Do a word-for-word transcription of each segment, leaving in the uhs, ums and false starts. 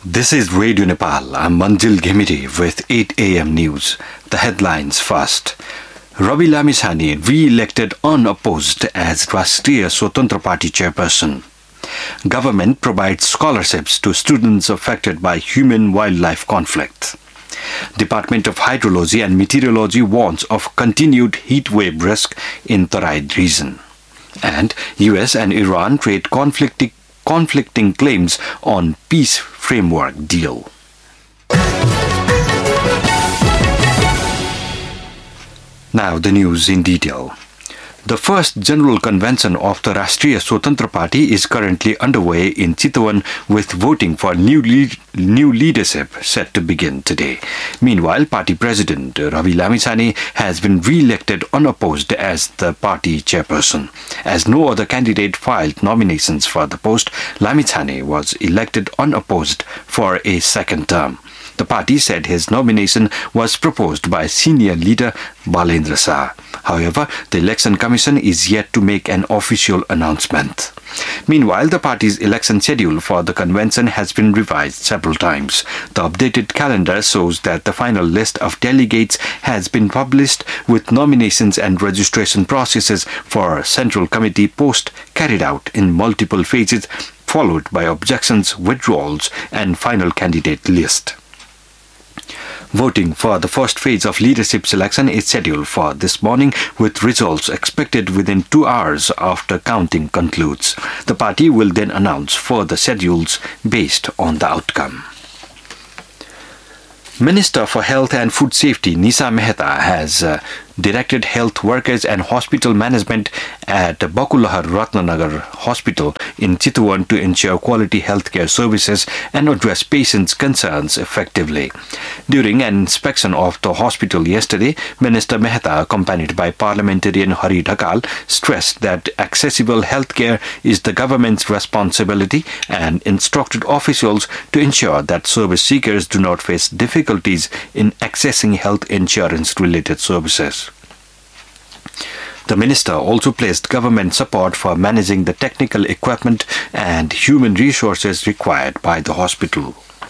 This is Radio Nepal. I'm Manjil Ghemiri with eight a.m. news. The headlines first. Ravi Lamishani re-elected unopposed as Rashtriya Swatantra Party chairperson. Government provides scholarships to students affected by human-wildlife conflict. Department of Hydrology and Meteorology warns of continued heat wave risk in Tarai region. And U S and Iran trade conflicting, conflicting claims on peace framework deal. Now the news in detail. The first General Convention of the Rashtriya Swatantra Party is currently underway in Chitwan with voting for new lead, new leadership set to begin today. Meanwhile, Party President Ravi Lamishani has been re-elected unopposed as the party chairperson. As no other candidate filed nominations for the post, Lamishani was elected unopposed for a second term. The party said his nomination was proposed by senior leader Balendra Shah. However, the Election Commission is yet to make an official announcement. Meanwhile, the party's election schedule for the convention has been revised several times. The updated calendar shows that the final list of delegates has been published with nominations and registration processes for Central Committee post carried out in multiple phases, followed by objections, withdrawals, and final candidate list. Voting for the first phase of leadership selection is scheduled for this morning, with results expected within two hours after counting concludes. The party will then announce further schedules based on the outcome. Minister for Health and Food Safety Nisha Mehta has uh, directed health workers and hospital management at Bakulahar Ratnanagar Hospital in Chitwan to ensure quality healthcare services and address patients' concerns effectively. During an inspection of the hospital yesterday, Minister Mehta, accompanied by parliamentarian Hari Dhakal, stressed that accessible healthcare is the government's responsibility and instructed officials to ensure that service seekers do not face difficulties in accessing health insurance-related services. The minister also placed government support for managing the technical equipment and human resources required by the hospital.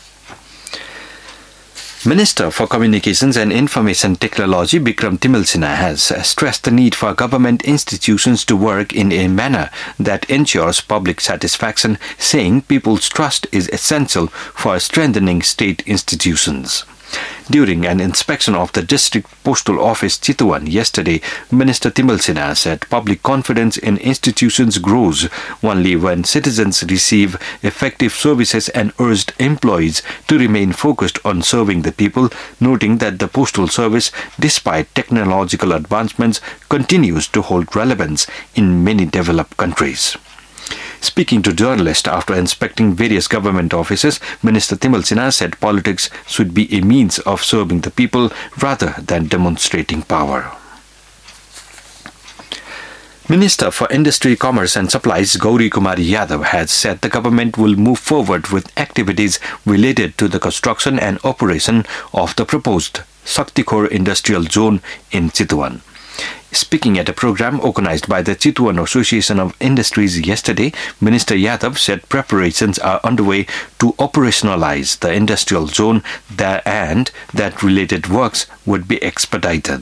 Minister for Communications and Information Technology Bikram Timilsina has stressed the need for government institutions to work in a manner that ensures public satisfaction, saying people's trust is essential for strengthening state institutions. During an inspection of the District Postal Office Chitwan yesterday, Minister Timilsina said public confidence in institutions grows only when citizens receive effective services and urged employees to remain focused on serving the people, noting that the postal service, despite technological advancements, continues to hold relevance in many developed countries. Speaking to journalists after inspecting various government offices, Minister Timilsina said politics should be a means of serving the people rather than demonstrating power. Minister for Industry, Commerce and Supplies Gauri Kumari Yadav has said the government will move forward with activities related to the construction and operation of the proposed Shaktikhor Industrial Zone in Chitwan. Speaking at a program organized by the Chitwan Association of Industries yesterday, Minister Yadav said preparations are underway to operationalize the industrial zone that, and that related works would be expedited.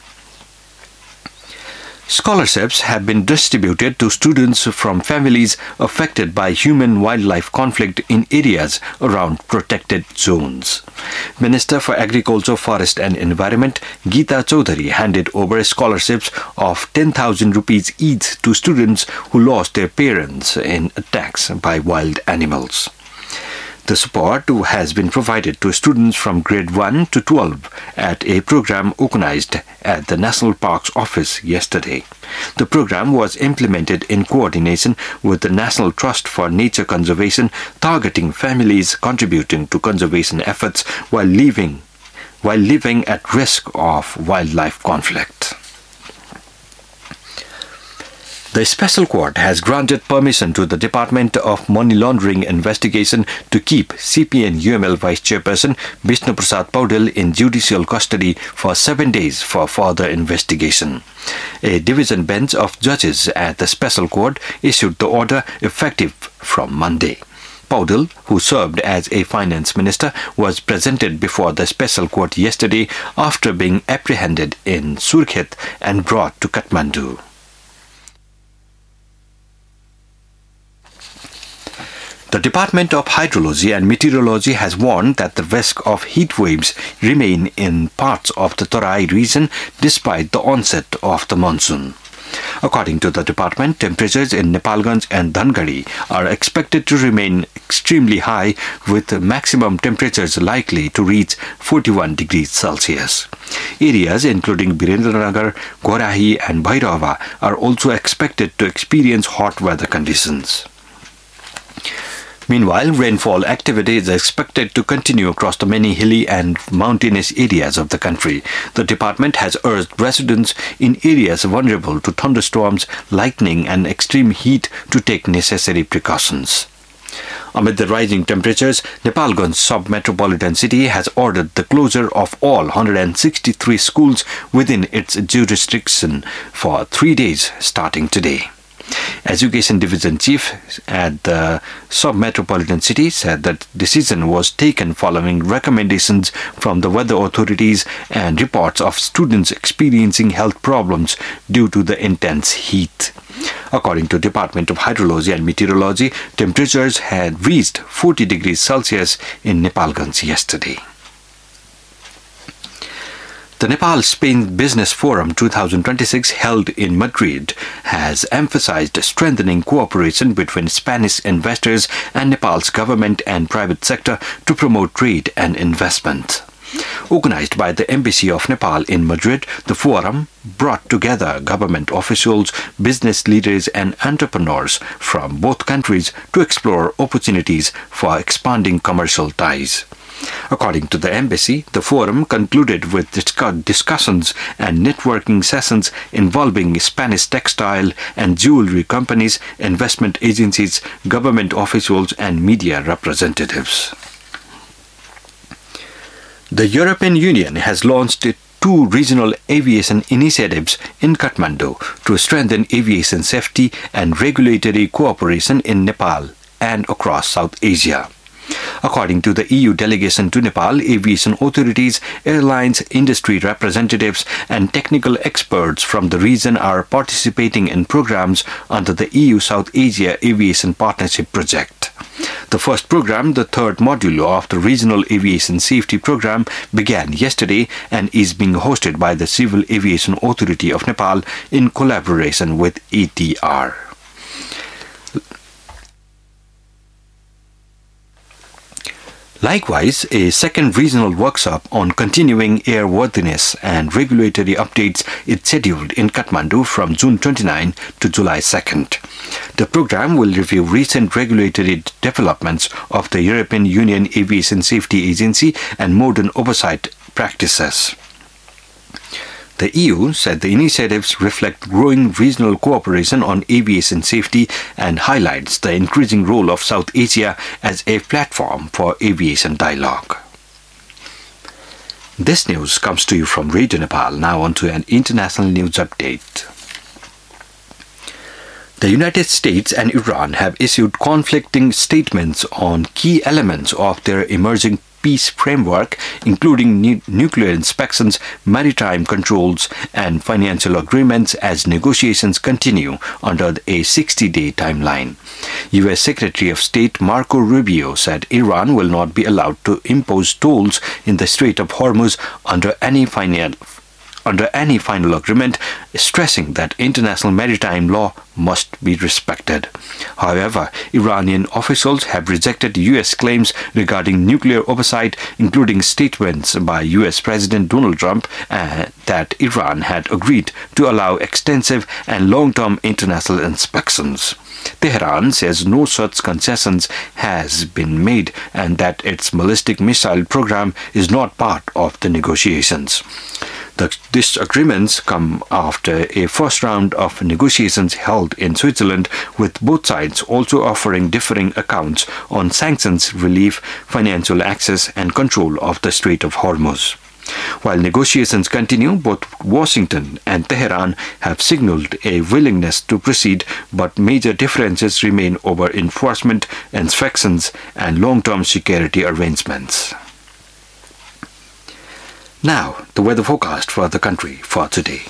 Scholarships have been distributed to students from families affected by human-wildlife conflict in areas around protected zones. Minister for Agriculture, Forest and Environment Geeta Chaudhary handed over scholarships of ten thousand rupees each to students who lost their parents in attacks by wild animals. The support has been provided to students from grade one to twelve at a program organized at the National Parks Office yesterday. The program was implemented in coordination with the National Trust for Nature Conservation, targeting families contributing to conservation efforts while living, while living at risk of wildlife conflict. The Special Court has granted permission to the Department of Money Laundering Investigation to keep C P N U M L Vice Chairperson Bishnu Prasad Paudel in judicial custody for seven days for further investigation. A division bench of judges at the Special Court issued the order effective from Monday. Paudel, who served as a finance minister, was presented before the special court yesterday after being apprehended in Surkhet and brought to Kathmandu. The Department of Hydrology and Meteorology has warned that the risk of heat waves remain in parts of the Tarai region despite the onset of the monsoon. According to the department, temperatures in Nepalganj and Dhangari are expected to remain extremely high, with maximum temperatures likely to reach forty-one degrees Celsius. Areas including Birendranagar, Gorahi and Bhairava are also expected to experience hot weather conditions. Meanwhile, rainfall activity is expected to continue across the many hilly and mountainous areas of the country. The department has urged residents in areas vulnerable to thunderstorms, lightning and extreme heat to take necessary precautions. Amid the rising temperatures, Nepalganj sub-metropolitan city has ordered the closure of all one hundred sixty-three schools within its jurisdiction for three days starting today. Education Division Chief at the sub-metropolitan city said that decision was taken following recommendations from the weather authorities and reports of students experiencing health problems due to the intense heat. According to Department of Hydrology and Meteorology, temperatures had reached forty degrees Celsius in Nepalganj yesterday. The Nepal-Spain Business Forum twenty twenty-six held in Madrid has emphasized strengthening cooperation between Spanish investors and Nepal's government and private sector to promote trade and investment. Organized by the Embassy of Nepal in Madrid, the forum brought together government officials, business leaders and entrepreneurs from both countries to explore opportunities for expanding commercial ties. According to the embassy, the forum concluded with discussions and networking sessions involving Spanish textile and jewelry companies, investment agencies, government officials and media representatives. The European Union has launched two regional aviation initiatives in Kathmandu to strengthen aviation safety and regulatory cooperation in Nepal and across South Asia. According to the E U delegation to Nepal, aviation authorities, airlines, industry representatives and technical experts from the region are participating in programs under the E U South Asia Aviation Partnership Project. The first program, the third module of the Regional Aviation Safety Program, began yesterday and is being hosted by the Civil Aviation Authority of Nepal in collaboration with A T R. Likewise, a second regional workshop on continuing airworthiness and regulatory updates is scheduled in Kathmandu from June twenty-ninth to July second. The program will review recent regulatory developments of the European Union Aviation Safety Agency and modern oversight practices. The E U said the initiatives reflect growing regional cooperation on aviation safety and highlights the increasing role of South Asia as a platform for aviation dialogue. This news comes to you from Radio Nepal. Now on to an international news update. The United States and Iran have issued conflicting statements on key elements of their emerging peace framework, including nu- nuclear inspections, maritime controls, and financial agreements as negotiations continue under a sixty-day timeline. U S Secretary of State Marco Rubio said Iran will not be allowed to impose tolls in the Strait of Hormuz under any final under any final agreement, stressing that international maritime law must be respected. However, Iranian officials have rejected U S claims regarding nuclear oversight, including statements by U S President Donald Trump uh, that Iran had agreed to allow extensive and long-term international inspections. Tehran says no such concessions has been made and that its ballistic missile program is not part of the negotiations. The disagreements come after a first round of negotiations held in Switzerland, with both sides also offering differing accounts on sanctions relief, financial access and control of the Strait of Hormuz. While negotiations continue, both Washington and Tehran have signaled a willingness to proceed, but major differences remain over enforcement, inspections, and long-term security arrangements. Now, the weather forecast for the country for today.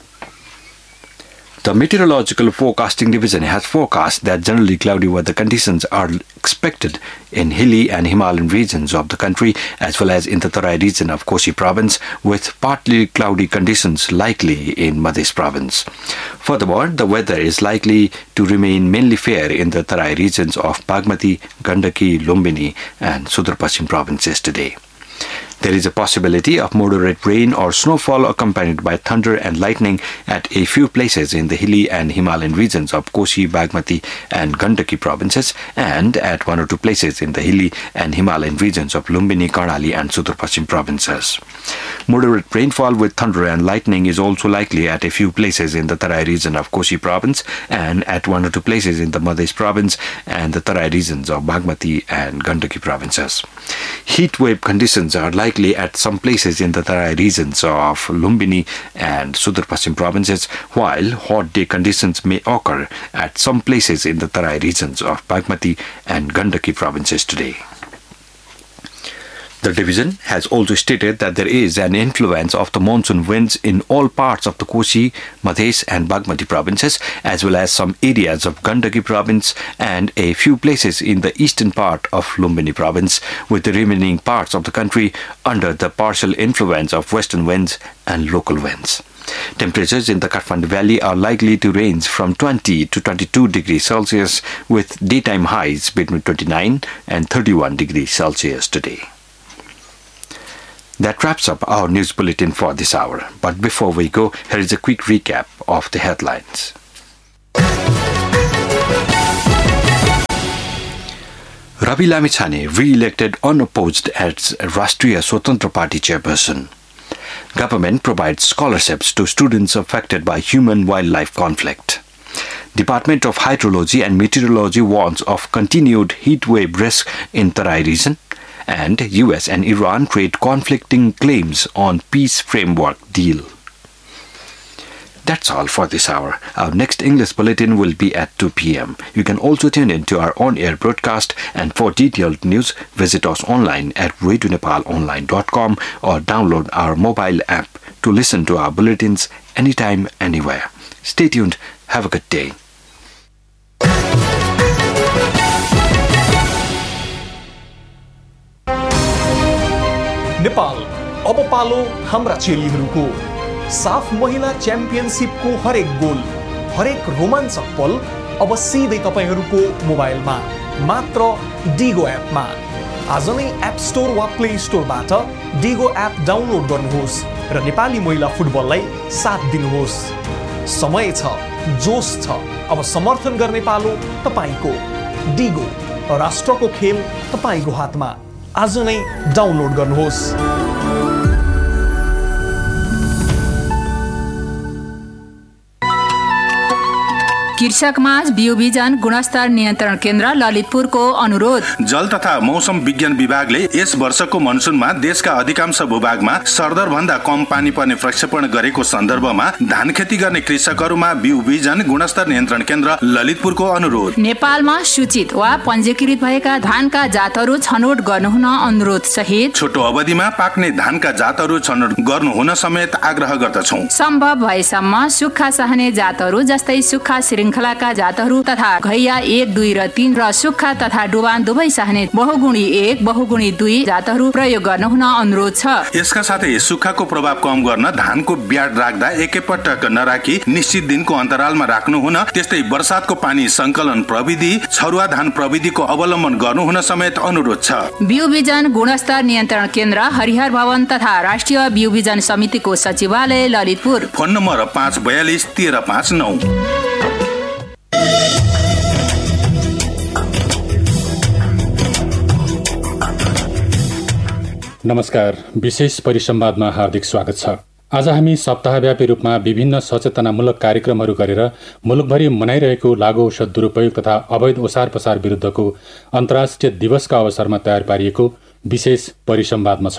The Meteorological Forecasting Division has forecast that generally cloudy weather conditions are expected in hilly and Himalayan regions of the country as well as in the Tarai region of Kosi province, with partly cloudy conditions likely in Madhya province. Furthermore, the weather is likely to remain mainly fair in the Tarai regions of Bagmati, Gandaki, Lumbini and Sudar Paschim provinces today. There is a possibility of moderate rain or snowfall accompanied by thunder and lightning at a few places in the hilly and Himalayan regions of Kosi, Bagmati and Gandaki provinces, and at one or two places in the hilly and Himalayan regions of Lumbini, Karnali and Sudar Paschim provinces. Moderate rainfall with thunder and lightning is also likely at a few places in the Tarai region of Kosi province and at one or two places in the Madhya province and the Tarai regions of Bagmati and Gandaki provinces. Heat wave conditions are likely likely at some places in the Tarai regions of Lumbini and Sudar Paschim provinces, while hot day conditions may occur at some places in the Tarai regions of Bagmati and Gandaki provinces today. The division has also stated that there is an influence of the monsoon winds in all parts of the Kosi, Madhya and Bagmati provinces, as well as some areas of Gandaki province and a few places in the eastern part of Lumbini province, with the remaining parts of the country under the partial influence of western winds and local winds. Temperatures in the Kathmandu Valley are likely to range from twenty to twenty-two degrees Celsius, with daytime highs between twenty-nine and thirty-one degrees Celsius today. That wraps up our news bulletin for this hour. But before we go, here is a quick recap of the headlines. Ravi Lammichhane re-elected unopposed as Rashtriya Swatantra Party chairperson. Government provides scholarships to students affected by human-wildlife conflict. Department of Hydrology and Meteorology warns of continued heat wave risk in Tarai region. And U S and Iran trade conflicting claims on peace framework deal. That's all for this hour. Our next English bulletin will be at two p.m. You can also tune in to our on-air broadcast, and for detailed news, visit us online at radio nepal online dot com or download our mobile app to listen to our bulletins anytime, anywhere. Stay tuned. Have a good day. Nepal अब पालो हाम्रा चेलीहरूको साफ महिला च्याम्पियनशिपको हरेक goal, हरेक रोमाञ्चक पल अब सिधै तपाईहरूको मोबाइलमा मात्र डिगो एपमा। आज नै एप स्टोर वा प्ले स्टोरबाट डिगो एप डाउनलोड गर्नुहोस् र नेपाली महिला फुटबललाई साथ दिनुहोस्। समय छ, जोश छ, अब समर्थन गर्ने पालो तपाईको। डिगो, राष्ट्रको खेल तपाईको हातमा। आज नै डाउनलोड गर्नुहोस्। कृषकमाझ बिउ बिजन गुणस्तर नियन्त्रण केन्द्र ललितपुरको अनुरोध। जल तथा मौसम विज्ञान विभागले यस वर्षको मनसुनमा देशका अधिकांश भूभागमा सरदर भन्दा कम पानी पर्ने प्रक्षेपण गरेको सन्दर्भमा धान खेती गर्ने कृषकहरूमा बिउ बिजन गुणस्तर नियन्त्रण केन्द्र ललितपुरको अनुरोध। नेपालमा सूचित वा पञ्जीकृत भएका धानका जातहरू छनौट गर्नुहुन अनुरोध सहित छोटो अवधिमा पाक्ने धानका जातहरू छनौट गर्नुहुन समेत आग्रह गर्दछौं। सम्भव भएसम्म सुक्खा सहने जातहरू जस्तै सुक्खा श्रृङ्खलाका जातहरू तथा घैया एक दुई र तीन र सुक्खा तथा डुबान दुवै सहने बहुगुणी एक बहुगुणी दुई जातहरू प्रयोग गर्नुहुन अनुरोध छ। यसका साथै सुक्खाको प्रभाव कम गर्न धानको ब्याड राख्दा एकैपटक नराखी निश्चित दिनको अन्तरालमा राख्नुहुन, त्यस्तै वर्षातको पानी संकलन प्रविधि छरुवा धान प्रविधिको अवलम्बन गर्नुहुन समेत अनुरोध छ। बिउ बिजन गुणस्तर नियन्त्रण केन्द्र हरिहर भवन तथा राष्ट्रिय बिउ बिजन समितिको सचिवालय ललितपुर। फोन नम्बर पाँच बयालिस तेह्र पाँच नौ। नमस्कार, विशेष परिसंवादमा हार्दिक स्वागत छ। आज हामी सप्ताहव्यापी रूपमा विभिन्न सचेतनामूलक कार्यक्रमहरू गरेर मुलुकभरि मनाइरहेको लागु औषध दुरुपयोग तथा अवैध ओसार पसार विरुद्धको अन्तर्राष्ट्रिय दिवसका अवसरमा तयार पारिएको विशेष परिसंवादमा छौं।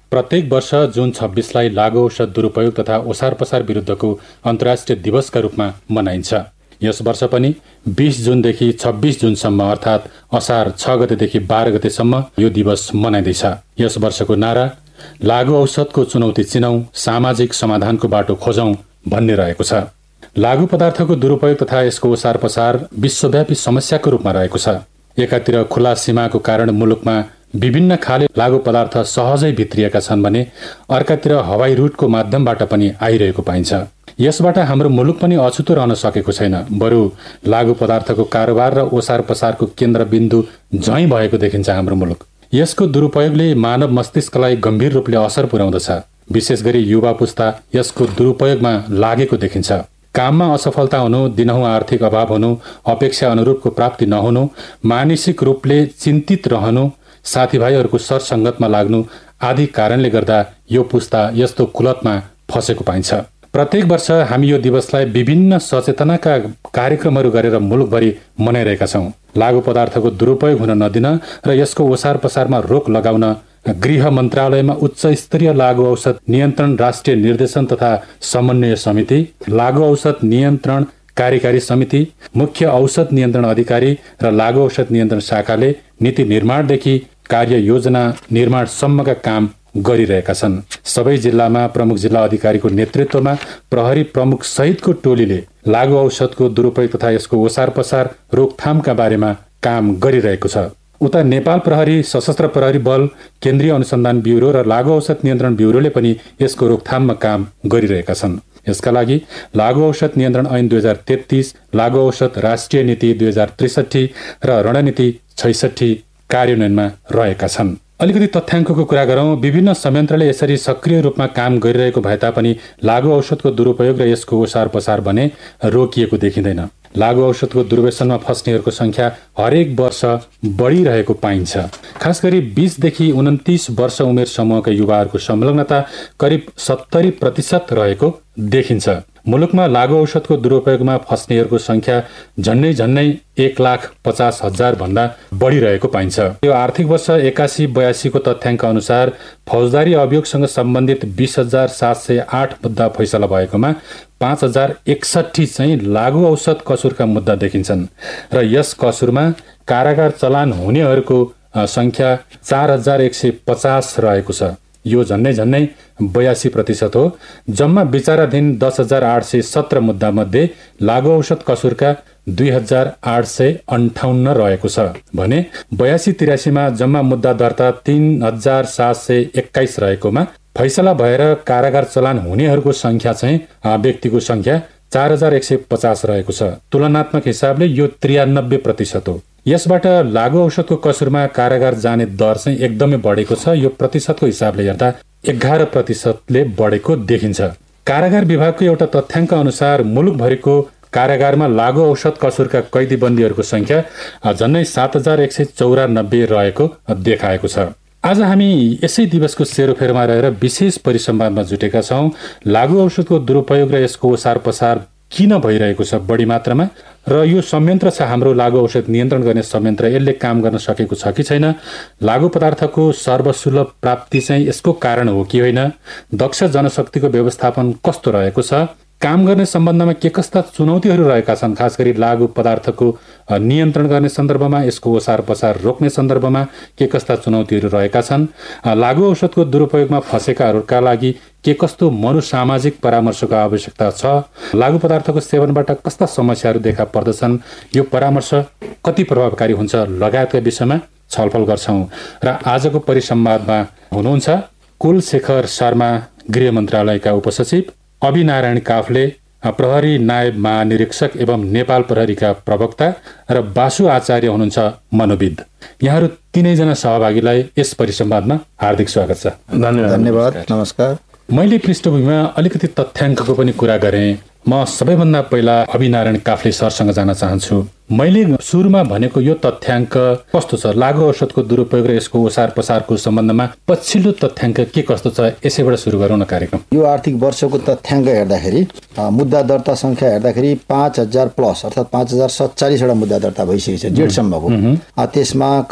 प्रत्येक वर्ष जुन छब्बिसलाई लागु औषध दुरुपयोग तथा ओसार पसार विरुद्धको अन्तर्राष्ट्रिय दिवसका रूपमा मनाइन्छ। यस वर्ष पनि बीस जुनदेखि छब्बिस जुनसम्म अर्थात् असार छ गतेदेखि बाह्र गतेसम्म यो दिवस मनाइँदैछ। यस वर्षको नारा लागु औषधको चुनौती चिनौं, सामाजिक समाधानको बाटो खोजौं भन्ने रहेको छ। लागु पदार्थको दुरुपयोग तथा यसको ओसार पसार विश्वव्यापी समस्याको रूपमा रहेको छ। एकातिर खुला सीमाको कारण मुलुकमा विभिन्न खाले लागु पदार्थ सहजै भित्रिएका छन् भने अर्कातिर हवाई रुटको माध्यमबाट पनि आइरहेको पाइन्छ। यसबाट हाम्रो मुलुक पनि अछुतो रहन सकेको छैन, बरु लागु पदार्थको कारोबार र ओसार पसारको केन्द्रबिन्दु झैं भएको देखिन्छ हाम्रो मुलुक। यसको दुरुपयोगले मानव मस्तिष्कलाई गम्भीर रूपले असर पुर्याउँदछ। विशेष गरी युवा पुस्ता यसको दुरुपयोगमा लागेको देखिन्छ। काममा असफलता हुनु, दिनहुँ आर्थिक अभाव हुनु, अपेक्षा अनुरूपको प्राप्ति नहुनु, मानसिक रूपले चिन्तित रहनु, साथीभाइहरूको सरसङ्गतमा लाग्नु आदि कारणले गर्दा यो पुस्ता यस्तो कुलतमा फसेको पाइन्छ। प्रत्येक वर्ष हामी यो दिवसलाई विभिन्न सचेतनाका कार्यक्रमहरू गरेर मुलुकभरि मनाइरहेका छौं। लागु पदार्थको दुरुपयोग हुन नदिन र यसको ओसार पसारमा रोक लगाउन गृह मन्त्रालयमा उच्च स्तरीय लागु औषध नियन्त्रण राष्ट्रिय निर्देशन तथा समन्वय समिति, लागु औषध नियन्त्रण कार्यकारी समिति, मुख्य औषध नियन्त्रण अधिकारी र लागु औषध नियन्त्रण शाखाले नीति निर्माणदेखि कार्य योजना निर्माणसम्मका काम गरिरहेका छन्। सबै जिल्लामा प्रमुख जिल्ला अधिकारीको नेतृत्वमा प्रहरी प्रमुख सहितको टोलीले लागु औषधको दुरुपयोग तथा यसको ओसार पसार रोकथामका बारेमा काम गरिरहेको छ। उता नेपाल प्रहरी, सशस्त्र प्रहरी बल, केन्द्रीय अनुसन्धान ब्युरो र लागु औषध नियन्त्रण ब्युरोले पनि यसको रोकथाममा काम गरिरहेका छन्। यसका लागि लागु औषध नियन्त्रण ऐन दुई हजार तेत्तीस, लागु औषध राष्ट्रिय नीति दुई हजार त्रिसठी र रणनीति छैसठी कार्यान्वयनमा रहेका छन्। अलिकति तथ्याङ्कको कुरा गरौँ। विभिन्न संयन्त्रले यसरी सक्रिय रूपमा काम गरिरहेको भए तापनि लागु औषधको दुरुपयोग र यसको ओसार पसार भने रोकिएको देखिँदैन। लागु औषधको दुर्व्यसनमा फस्नेहरूको संख्या हरेक वर्ष बढिरहेको पाइन्छ। खास गरी बीसदेखि उन्तिस वर्ष उमेर समूहका युवाहरूको संलग्नता करिब सत्तरी प्रतिशत रहेको देखिन्छ। मुलुकमा लागु औषधको दुरुपयोगमा फस्नेहरूको संख्या झन्नै झन्नै एक लाख पचास हजार भन्दा बढिरहेको पाइन्छ। यो आर्थिक वर्ष एकासी बयासीको तथ्याङ्क अनुसार फौजदारी अभियोगसँग सम्बन्धित बीस हजार सात सय आठ मुद्दा फैसला भएकोमा पाँच हजार एकसठी चाहिँ लागु औषध कसुरका मुद्दा देखिन्छन् र यस कसुरमा कारागार चलान हुनेहरूको संख्या चार हजार एक सय पचास रहेको छ। यो झन्नै झन्नै बयासी प्रतिशत हो। जम्मा विचाराधीन दस हजार आठ सय सत्र मुद्दा मध्ये लागु औषध कसुरका दुई हजार आठ सय अन्ठाउन्न रहेको छ भने बयासी तिरासीमा जम्मा मुद्दा दर्ता तीन हजार सात सय एक्काइस रहेकोमा फैसला भएर कारागार चलान हुनेहरूको संख्या चाहिँ व्यक्तिको संख्या चार हजार एक सय पचास रहेको छ। तुलनात्मक हिसाबले यो त्रियानब्बे प्रतिशत हो। यसबाट लागु औषधको कसुरमा कारागार जाने दर चाहिँ एकदमै बढेको छ। यो प्रतिशतको हिसाबले हेर्दा एघार प्रतिशतले बढेको देखिन्छ। कारागार विभागको एउटा तथ्याङ्क अनुसार मुलुकभरिको कारागारमा लागु औषध कसुरका कैदी बन्दीहरूको संख्या झन्नै सात हजार एक सय चौरानब्बे रहेको देखाएको छ। आज हामी यसै दिवसको सेरोफेरोमा रहेर विशेष परिसंवादमा जुटेका छौं। लागु औषधको दुरुपयोग र यसको ओसार पसार किन भइरहेको छ बढी मात्रामा र यो संयन्त्र छ हाम्रो लागु औषध नियन्त्रण गर्ने संयन्त्र, यसले काम गर्न सकेको छ कि छैन, लागु पदार्थको सर्वसुलभ प्राप्ति चाहिँ यसको कारण हो कि होइन, दक्ष जनशक्तिको व्यवस्थापन कस्तो रहेको छ, काम गर्ने सम्बन्धमा के कस्ता चुनौतीहरू रहेका छन्, खास गरी लागु पदार्थको नियन्त्रण गर्ने सन्दर्भमा, यसको ओसार पसार रोक्ने सन्दर्भमा के कस्ता चुनौतीहरू रहेका छन्, लागु औषधको दुरुपयोगमा फँसेकाहरूका लागि के कस्तो मनोसामाजिक परामर्शको आवश्यकता छ, लागु पदार्थको सेवनबाट कस्ता समस्याहरू देखा पर्दछन्, यो परामर्श कति प्रभावकारी हुन्छ लगायतका विषयमा छलफल गर्छौं। र आजको परिसंवादमा हुनुहुन्छ कुलशेखर शर्मा, गृह मन्त्रालयका उपसचिव, अभिनारायण काफ्ले, प्रहरी नायब महानिरीक्षक एवं नेपाल प्रहरीका प्रवक्ता र बासु आचार्य हुनुहुन्छ मनोविद। यहाँहरू तीनैजना सहभागीलाई यस परिसंवादमा हार्दिक स्वागत छ। धन्यवाद। धन्यवाद। नमस्कार। मैले पृष्ठभूमिमा अलिकति तथ्याङ्कको पनि कुरा गरेँ। म सबैभन्दा पहिला अभिनारायण काफ्ले सरसँग जान चाहन्छु। मैले सुरुमा भनेको यो तथ्याङ्क कस्तो छ, लागु औषधको दुरुपयोग र यसको ओसार पसारको सम्बन्धमा पछिल्लो तथ्याङ्क के कस्तो छ, यसैबाट सुरु गरौँ न कार्यक्रम। यो आर्थिक वर्षको तथ्याङ्क हेर्दाखेरि मुद्दा दर्ता संख्या हेर्दाखेरि पाँच हजार प्लस अर्थात् पाँच हजार सत्तालिसवटा मुद्दा दर्ता भइसकेको छ जेठसम्मको। त्यसमा करिब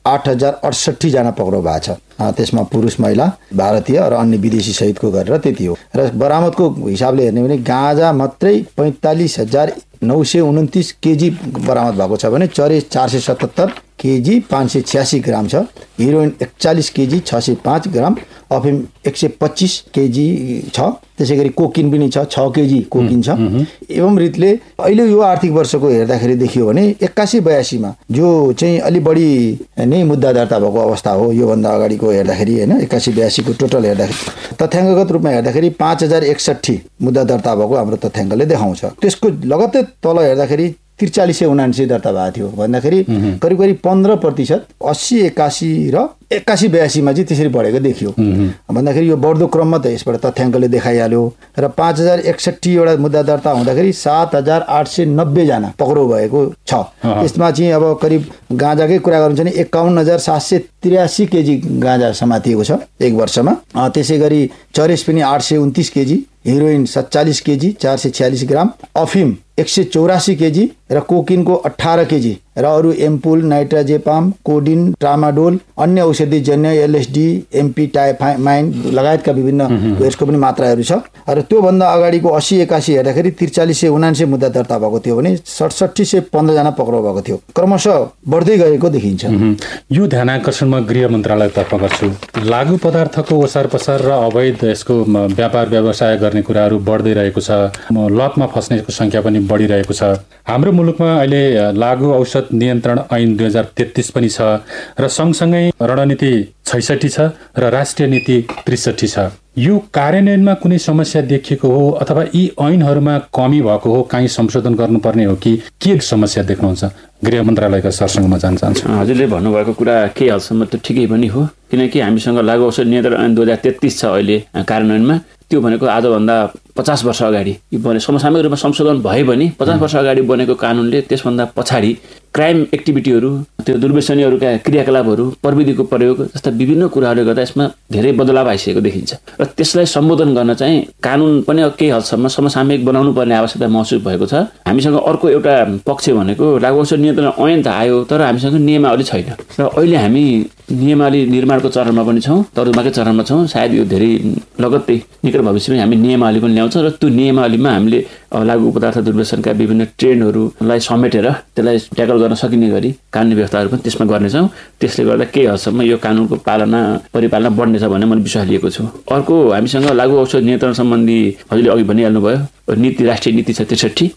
आठ हजार अडसठी जना पक्राउ भएको छ। त्यसमा पुरुष महिला भारतीय र अन्य विदेशी सहितको गरेर त्यति हो। र बरामदको हिसाबले हेर्ने भने गाँजा मात्रै पैँतालिस हजार नौ सय उन्तिस केजी बरामद भएको छ भने चरे चार सय सतहत्तर केजी पाँच सय छ्यासी ग्राम छ, हिरोइन एकचालिस केजी छ सय पाँच ग्राम, अफिम एक सय पच्चिस केजी छ, त्यसै गरी कोकिन पनि छ छ केजी कोकिन छ। एवं रीतिले अहिले यो आर्थिक वर्षको हेर्दाखेरि देखियो भने एक्कासी बयासीमा जो चाहिँ अलि बढी नै मुद्दा दर्ता भएको अवस्था हो योभन्दा अगाडिको हेर्दाखेरि होइन एक्कासी बयासीको टोटल हेर्दाखेरि तथ्याङ्कगत रूपमा हेर्दाखेरि पाँच हजार एकसट्ठी मुद्दा दर्ता भएको हाम्रो तथ्याङ्कले देखाउँछ। त्यसको लगत्तै तल हेर्दाखेरि त्रिचालिस सय उनासी दर्ता भएको थियो भन्दाखेरि करिब करिब पन्ध्र प्रतिशत अस्सी एकासी र एक्कासी बयासीमा चाहिँ त्यसरी बढेको देखियो भन्दाखेरि यो बढ्दो क्रममा त यसबाट तथ्याङ्कले देखाइहाल्यो। र पाँच हजार एकसट्ठीवटा मुद्दा दर्ता हुँदाखेरि सात हजार आठ सय नब्बेजना पक्राउ भएको छ। यसमा चाहिँ अब करिब गाँजाकै कुरा गर्नु छ भने एकाउन्न हजार सात सय त्रियासी केजी गाँजा समातिएको छ एक वर्षमा। त्यसै गरी चरेस पनि आठ सय उन्तिस केजी, हिरोइन सत्तालिस केजी चार सय छ्यालिस ग्राम, अफिम एक सय चौरासी केजी र कोकिनको अठारह केजी र अरू एम्पुल, नाइट्राजेपाम, कोडिन, ट्रामाडोल, अन्य औषधिजन्य एलएसडी, एमपी टाइफाइमाइन लगायतका विभिन्न यसको पनि मात्राहरू छ। र त्योभन्दा अगाडिको अस्सी एकासी हेर्दाखेरि त्रिचालिस सय उनासी मुद्दा दर्ता भएको थियो भने सडसठी सय पन्ध्रजना पक्राउ भएको थियो। क्रमशः बढ्दै गएको देखिन्छ। यो ध्यान आकर्षण म गृह मन्त्रालयतर्फ गर्छु। लागु पदार्थको ओसार पसार र अवैध यसको व्यापार व्यवसाय गर्ने कुराहरू बढ्दै रहेको छ, लतमा फस्नेको संख्या पनि बढिरहेको छ। हाम्रो मुलुकमा अहिले लागु औषध नियन्त्रण ऐन दुई हजार तेत्तीस पनि छ र सँगसँगै रणनीति छैसठी छ र राष्ट्रिय नीति त्रिसठी छ। यो कार्यान्वयनमा कुनै समस्या देखिएको हो अथवा यी ऐनहरूमा कमी भएको हो, काहीँ संशोधन गर्नुपर्ने हो कि के समस्या देख्नुहुन्छ? गृह मन्त्रालयका सरसँग म जान्न चाहन्छु। हजुरले भन्नुभएको कुरा केही हदसम्म त ठिकै पनि हो, किनकि हामीसँग लागु औषध नियन्त्रण ऐन दुई हजार तेत्तीस छ अहिले कार्यान्वयनमा। त्यो भनेको आजभन्दा पचास वर्ष अगाडि बने समसामयिक रूपमा संशोधन भए पनि पचास वर्ष अगाडि बनेको कानुनले त्यसभन्दा पछाडि क्राइम एक्टिभिटीहरू, त्यो दुर्व्यसनीहरूका क्रियाकलापहरू, प्रविधिको प्रयोग जस्ता विभिन्न कुराहरूले गर्दा यसमा धेरै बदलाव आइसकेको देखिन्छ र त्यसलाई सम्बोधन गर्न चाहिँ कानुन पनि केही हदसम्म समसामयिक बनाउनु पर्ने आवश्यकता महसुस भएको छ। हामीसँग अर्को एउटा पक्ष भनेको लागु औषध नियन्त्रण ऐन त आयो तर हामीसँग नियमावली छैन र अहिले हामी नियमावली निर्माणको चरणमा पनि छौँ, तरुवाकै चरणमा छौँ। सायद यो धेरै लगत्तै निकट भविष्यमा हामी नियमावली पनि ल्याउँछौँ र त्यो नियमावलीमा हामीले लागु पदार्थ दुर्व्यसनका विभिन्न ट्रेन्डहरूलाई समेटेर त्यसलाई ट्याकल गर्न सकिने गरी कानुनी व्यवस्थाहरू पनि त्यसमा गर्नेछौँ। त्यसले गर्दा केही हदसम्म यो कानुनको पालना परिपालना बढ्नेछ भन्ने मैले विश्वास लिएको छु। अर्को हामीसँग लागु औषध नियन्त्रण सम्बन्धी हजुरले अघि भनिहाल्नु भयो नीति, राष्ट्रिय नीति छ त्रिसठी,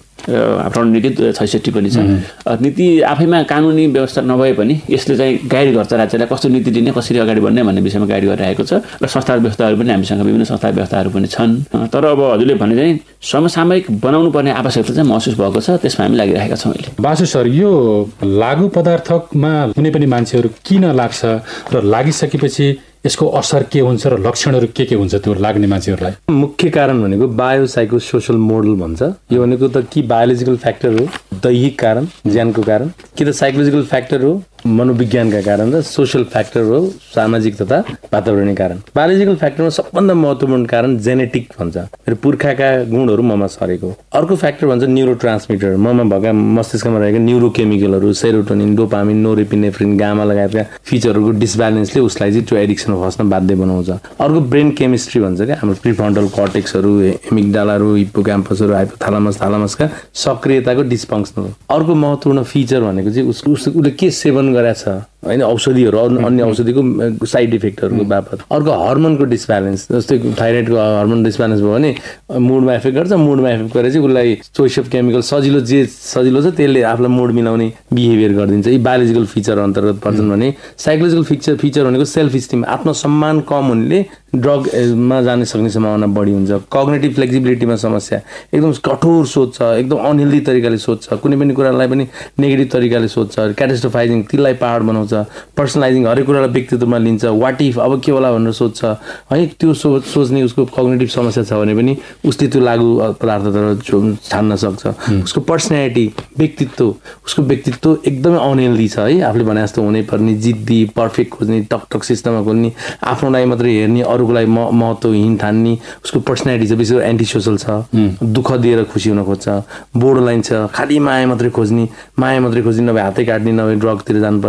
रणनीति छैसठी पनि छ। नीति आफैमा कानुनी व्यवस्था नभए पनि यसले चाहिँ गाइड गर्छ राज्यलाई कस्तो नीति दिने, कसरी अगाडि बढ्ने भन्ने विषयमा गाइड गरिरहेको छ र संस्था व्यवस्थाहरू पनि हामीसँग विभिन्न संस्था व्यवस्थाहरू पनि छन्। तर अब हजुरले भने चाहिँ समसामयिक बनाउनु पर्ने आवश्यकता चाहिँ महसुस भएको छ, त्यसमा हामी लागिरहेका छौँ अहिले। बासु सर, यो लागु पदार्थमा कुनै पनि मान्छेहरू किन लाग्छ र लागिसकेपछि यसको असर के हुन्छ र लक्षणहरू के के हुन्छ त्यो लाग्ने मान्छेहरूलाई? मुख्य कारण भनेको बायोसाइको सोसल मोडल भन्छ। यो भनेको त कि बायोलोजिकल फ्याक्टर हो, दैहिक कारण, ज्यानको कारण, कि त साइकोलोजिकल फ्याक्टर हो, मनोविज्ञानका कारण, र सोसल फ्याक्टर हो, सामाजिक तथा वातावरणीय कारण। बायोलोजिकल फ्याक्टरमा सबभन्दा महत्त्वपूर्ण कारण जेनेटिक भन्छ, मेरो पुर्खाका गुणहरू ममा सरेको। अर्को फ्याक्टर भन्छ न्युरो ट्रान्समिटर, ममा भएका मस्तिष्कमा रहेका न्युरोकेमिकलहरू, सेरोटोनिन, डोपामिन, नोरेपिनेफ्रिन, गामा लगायतका फिचरहरूको डिसब्यालेन्सले उसलाई चाहिँ त्यो एडिक्सन फस्न बाध्य बनाउँछ। अर्को ब्रेन केमिस्ट्री भन्छ क्या, हाम्रो प्रिफ्रन्टल कर्टेक्सहरू, एमिगडालाहरू, हिप्पोक्याम्पसहरू, हाइपोथालामस, थालामसका सक्रियताको डिस्फङ्क्सन हो। अर्को महत्त्वपूर्ण फिचर भनेको चाहिँ उसको उसले के सेवन गरेको छ होइन, औषधिहरू, अन्य औषधिको साइड इफेक्टहरूको बापत। अर्को हर्मोनको डिसब्यालेन्स, जस्तै थाइरोइडको हर्मोन डिसब्यालेन्स भयो भने मुडमा इफेक्ट गर्छ, मुडमा इफेक्ट गरेर चाहिँ उसलाई चोइस अफ केमिकल सजिलो जे सजिलो छ त्यसले आफूलाई मुड मिलाउने बिहेभियर गरिदिन्छ। यी बायोलोजिकल फिचर अन्तर्गत पर्छन् भने साइकोलोजिकल फिचर फिचर भनेको सेल्फ स्टिम, आत्मसम्मान कम हुनेले ड्रगमा जाने सक्ने सम्भावना बढी हुन्छ। कग्नेटिभ फ्लेक्सिबिलिटीमा समस्या, एकदम कठोर सोच्छ, एकदम अनहेल्दी तरिकाले सोच्छ, कुनै पनि कुरालाई पनि नेगेटिभ तरिकाले सोच्छ, क्याटास्ट्रोफाइजिङ, त्यसलाई पहाड बनाउँछ, पर्सनलाइजिङ, हरेक कुरालाई व्यक्तित्वमा लिन्छ, वाट इफ, अब के होला भनेर सोच्छ है। त्यो सोच सोच्ने उसको कग्नेटिभ समस्या छ भने पनि उसले त्यो लागु पदार्थतिर छान्न सक्छ। उसको पर्सनालिटी, व्यक्तित्व, उसको व्यक्तित्व एकदमै अनहेल्दी छ है, आफूले भने जस्तो हुनै पर्ने, जिद्दी, पर्फेक्ट खोज्ने, टकटक सिस्टममा खोल्ने, आफ्नो लागि मात्रै हेर्ने, अरूको लागि महत्त्वहीन ठान्ने। उसको पर्सनालिटी छ विशेष एन्टी सोसल छ, दुःख दिएर खुसी हुन खोज्छ, बोर्डर लाइन छ, खालि माया मात्रै खोज्ने, माया मात्रै खोज्ने, नभए हातै काट्ने, नभए ड्रगतिर जानुपर्ने, border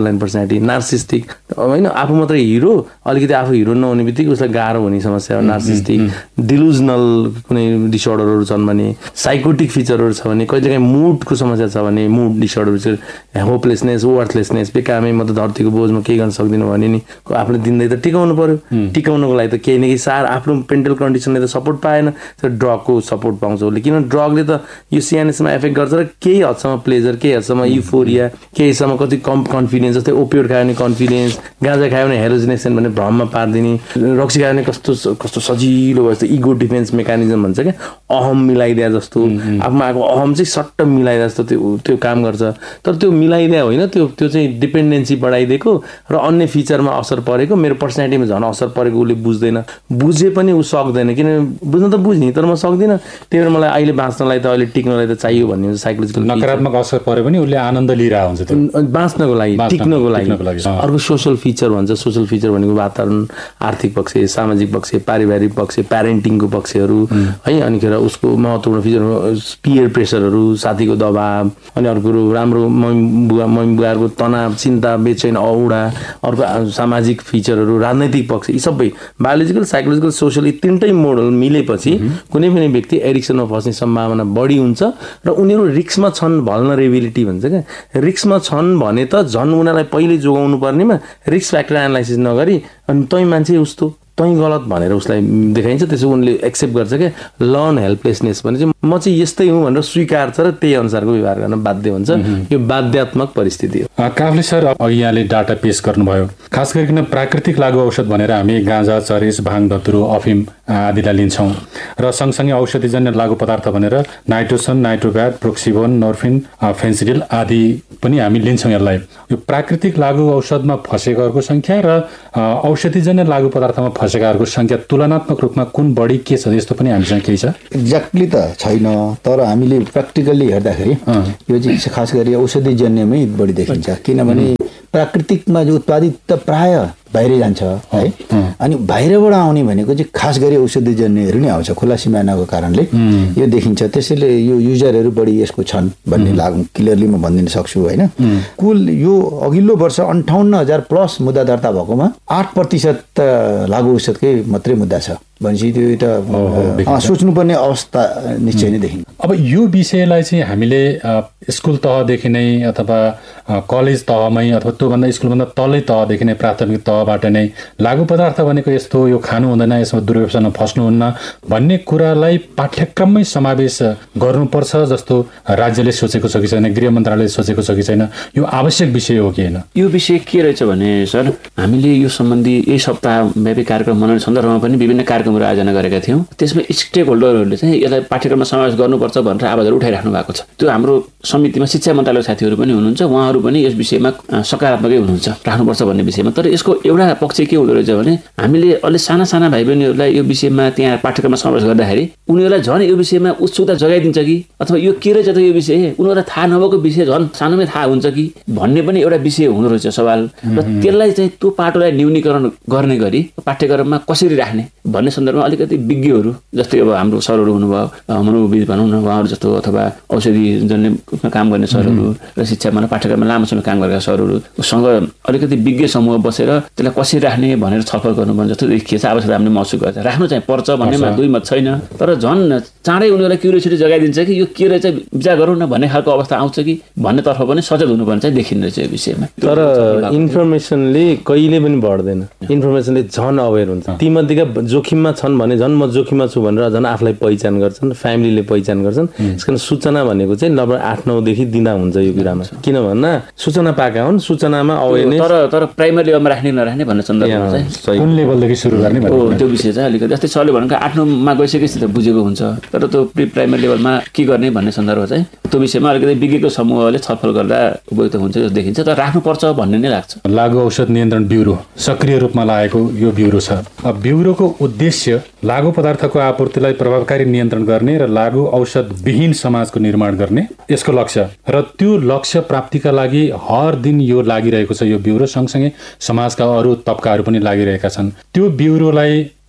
border line personality, narcissistic होइन, आफू मात्रै हिरो, अलिकति आफू हिरो नहुने बित्तिकै उसलाई गाह्रो हुने समस्या हो नार्सिस्टिक, डिलुजनल कुनै डिसअर्डरहरू छन् भने, साइकोटिक फिचरहरू छ भने, कहिलेकाहीँ मुडको समस्या छ भने मुड डिसअर्डर छ, होपलेसनेस, वर्थलेसनेस, बेकामै म त धरतीको बोझमा केही गर्न सक्दिनँ भने नि आफूले दिँदै त टिकाउनु पर्यो, टिकाउनुको लागि त केही न केही सार आफ्नो मेन्टल कन्डिसनले त सपोर्ट पाएन, तर ड्रगको सपोर्ट पाउँछ उसले, किन ड्रगले त यो सिएनएसमा एफेक्ट गर्छ र केही हदसम्म प्लेजर, केही हदसम्म युफोरिया, केहीसम्म कति कम कन्फिडेन्स, जस्तै ओपियोड खायो भने कन्फिडेन्स, गाँजा खायो भने हेलोजिनेसन भने भ्रममा पारिदिने, रक्सी खायो भने कस्तो कस्तो सजिलो भयो जस्तो इगो डिफेन्स मेकानिजम भन्छ क्या, अहम मिलाइदिया जस्तो, आफूमा आएको अहम चाहिँ सट्ट मिलाइदिया जस्तो त्यो त्यो काम गर्छ। तर त्यो मिलाइदिया होइन, त्यो त्यो चाहिँ डिपेन्डेन्सी बढाइदिएको र अन्य फिचरमा असर परेको, मेरो पर्सनालिटीमा झन् असर परेको उसले बुझ्दैन, बुझे पनि ऊ सक्दैन, किन बुझ्न त बुझ्ने तर म सक्दिनँ, त्यही भएर मलाई अहिले बाँच्नलाई त अहिले टिक्नलाई त चाहियो भन्ने हुन्छ। साइकोलोजिकल नकारात्मक असर पऱ्यो भने उसले आनन्द लिइरहेको हुन्छ त्यो बाँच्नको लागि, टिक्नको लागि। अर्को सोसल फिचर भन्छ, सोसल फिचर भनेको वातावरण, आर्थिक पक्ष, सामाजिक पक्ष, पारिवारिक पक्ष, प्यारेन्टिङको पक्षहरू है, अनिखेर उसको महत्त्वपूर्ण फिचर पियर प्रेसरहरू, साथीको दबाव, अनि अर्को कुरो राम्रो मम्मी बुवा मम्मी बुवाहरूको तनाव, चिन्ता, बेचैन, औडा, अर्को सामाजिक फिचरहरू, राजनैतिक पक्ष, यी सबै बायोलोजिकल, साइकोलोजिकल, सोसल यी तिनटै मोडल मिलेपछि कुनै पनि व्यक्ति एडिक्सनमा फस्ने सम्भावना बढी हुन्छ र उनीहरू रिक्समा छन्, भल्नरेबिलिटी भन्छ क्या, रिक्समा छन् भने त झन् उनीहरूलाई पहिले जोगाउनु पर्नेमा रिक्स फ्याक्टर एनालाइसिस नगरी अनि तै मान्छे उस्तो तै गलत भनेर उसलाई देखाइन्छ, त्यसो उनले एक्सेप्ट गर्छ क्या, लर्न हेल्पलेसनेस भने चाहिँ म चाहिँ यस्तै हुँ भनेर स्वीकार्छ र त्यही अनुसारको व्यवहार गर्न बाध्य हुन्छ। यो बाध्यात्मक परिस्थिति हो। काफ्ले सर अघि यहाँले डाटा पेश गर्नुभयो, खास गरिकन प्राकृतिक लागु औषध भनेर हामी गाँजा, चरेस, भाङ, धतुरो, अफिम आदिलाई लिन्छौँ र सँगसँगै औषधिजन्य लागु पदार्थ भनेर नाइट्रोसन, नाइट्रोभ्याट, प्रोक्सिबोन, नोर्फिन, फेन्सिडिल आदि पनि हामी लिन्छौँ। यसलाई यो प्राकृतिक लागु औषधमा फँसेकाहरूको सङ्ख्या र औषधिजन्य लागु पदार्थमा फँसेकाहरूको सङ्ख्या तुलनात्मक रूपमा कुन बढी के छ यस्तो पनि हामीसँग केही छ? एक्ज्याक्टली त छैन, तर हामीले प्र्याक्टिकल्ली हेर्दाखेरि यो चाहिँ खास गरी औषधिजन्यमै बढी देखिन्छ, किनभने प्राकृतिकमा जो उत्पादित त प्राय बाहिरै जान्छ है, अनि बाहिरबाट आउने भनेको चाहिँ खास गरी औषधिजन्यहरू नै आउँछ खुला सिमानाको कारणले यो देखिन्छ। त्यसैले यो युजरहरू बढी यसको छन् भन्ने लाग् क्लियरली म भनिदिन सक्छु होइन। कुल यो अघिल्लो वर्ष अन्ठाउन्न हजार प्लस मुद्दा दर्ता भएकोमा आठ प्रतिशत लागु औषधकै मात्रै मुद्दा छ भनेपछि त्यो एउटा सोच्नुपर्ने अवस्था निश्चय नै देखिन्छ। अब यो विषयलाई चाहिँ हामीले स्कुल तहदेखि नै अथवा कलेज तहमै अथवा त्योभन्दा स्कुलभन्दा तलै तहदेखि नै प्राथमिक तहबाट नै लागु पदार्थ भनेको यस्तो, यो खानु हुँदैन, यसमा दुर्व्यसनमा फस्नुहुन्न भन्ने कुरालाई पाठ्यक्रममै समावेश गर्नुपर्छ जस्तो राज्यले सोचेको छ कि छैन, गृह मन्त्रालयले सोचेको छ कि छैन, यो आवश्यक विषय हो कि होइन? यो विषय के रहेछ भने सर, हामीले यो सम्बन्धी यही सप्ताहव्यापी कार्यक्रम मनाउने सन्दर्भमा पनि विभिन्न कार्यक्रमहरू आयोजना गरेका थियौँ। त्यसमा स्टेक होल्डरहरूले चाहिँ यसलाई पाठ्यक्रममा समावेश गर्नुपर्छ भनेर आवाजहरू उठाइराख्नु भएको छ। त्यो हाम्रो समितिमा शिक्षा मन्त्रालयको साथीहरू पनि हुनुहुन्छ, उहाँहरू पनि यस विषयमा सकारात्मकै हुनुहुन्छ, राख्नुपर्छ भन्ने विषयमा। तर यसको एउटा पक्ष के हुँदो रहेछ भने हामीले अलि साना साना भाइ बहिनीहरूलाई यो विषयमा त्यहाँ पाठ्यक्रममा समावेश गर्दाखेरि उनीहरूलाई झन् यो विषयमा उत्सुकता जगाइदिन्छ कि, अथवा यो के रहेछ त यो विषय, उनीहरूलाई थाहा नभएको विषय झन् सानोमै थाहा हुन्छ कि भन्ने पनि एउटा विषय हुँदो रहेछ सवाल। र त्यसलाई चाहिँ त्यो पाटोलाई न्यूनीकरण गर्ने गरी पाठ्यक्रममा कसरी राख्ने भन्ने सन्दर्भमा अलिकति विज्ञहरू जस्तै अब हाम्रो सरहरू हुनुभयो, मनोविद भनौँ न उहाँहरू जस्तो, अथवा औषधिजन्य काम गर्ने सरहरू र शिक्षामा पाठ्यक्रममा लामो समय काम गरेका सरहरूसँग अलिकति विज्ञ समूह बसेर त्यसलाई कसरी राख्ने भनेर छलफल गर्नुपर्ने जस्तो देखिएछ। आवश्यकता हामीले महसुस गर्छ, राख्नु चाहिँ पर्छ भन्नेमा दुई मत छैन, तर झन् चाँडै उनीहरूलाई क्युरियोसिटी जगाइदिन्छ कि यो के रहेछ विचार गरौँ न भन्ने खालको अवस्था आउँछ कि भन्नेतर्फ पनि सचेत हुनुपर्ने चाहिँ देखिने रहेछ यो विषयमा। तर इन्फर्मेसनले कहिले पनि बढ्दैन, इन्फर्मेसनले झन् अवेर हुन्छ। तीमध्येका जोखिममा छन् भने झन् म जोखिममा छु भनेर झन् आफूलाई पहिचान गर्छन्, फ्यामिलीले पहिचान गर्छन्। त्यस कारण सूचना भनेको चाहिँ लगभग आठ नौदेखि दिँदा हुन्छ यो कुरामा, किन भन्दा सूचना पाएका हुन्, सूचनामा अवेरनेस। तर तर प्राइमरी लेभलमा राख्ने नराख्ने भन्ने सन्दर्भमा चाहिँ कुन लेभलदेखि सुरु गर्ने हो त्यो विषय चाहिँ अलिकति जस्तै सरले भनेको आठ नौमा गइसकेपछि त बुझेको हुन्छ, तर त्यो प्रि प्राइमरी लेभलमा के गर्ने भन्ने सन्दर्भ चाहिँ त्यो विषयमा अलिकति विज्ञको समूहले छलफल गर्दा उपयुक्त हुन्छ जस्तो देखिन्छ, तर राख्नुपर्छ भन्ने नै लाग्छ। लागु औषध नियन्त्रण ब्युरो सक्रिय रूपमा लागेको यो ब्युरो छ। अब ब्युरोको उद्देश्य लागु पदार्थको आपूर्तिलाई प्रभावकारी नियन्त्रण गर्ने र लागु औषध विहीन समाजको निर्माण गर्ने यसको लक्ष्य, र त्यो लक्ष्य प्राप्तिका लागि हर दिन यो लागिरहेको छ यो ब्युरो। सँगसँगै समाजका अरू तबकाहरू पनि लागिरहेका छन्। त्यो ब्युरोलाई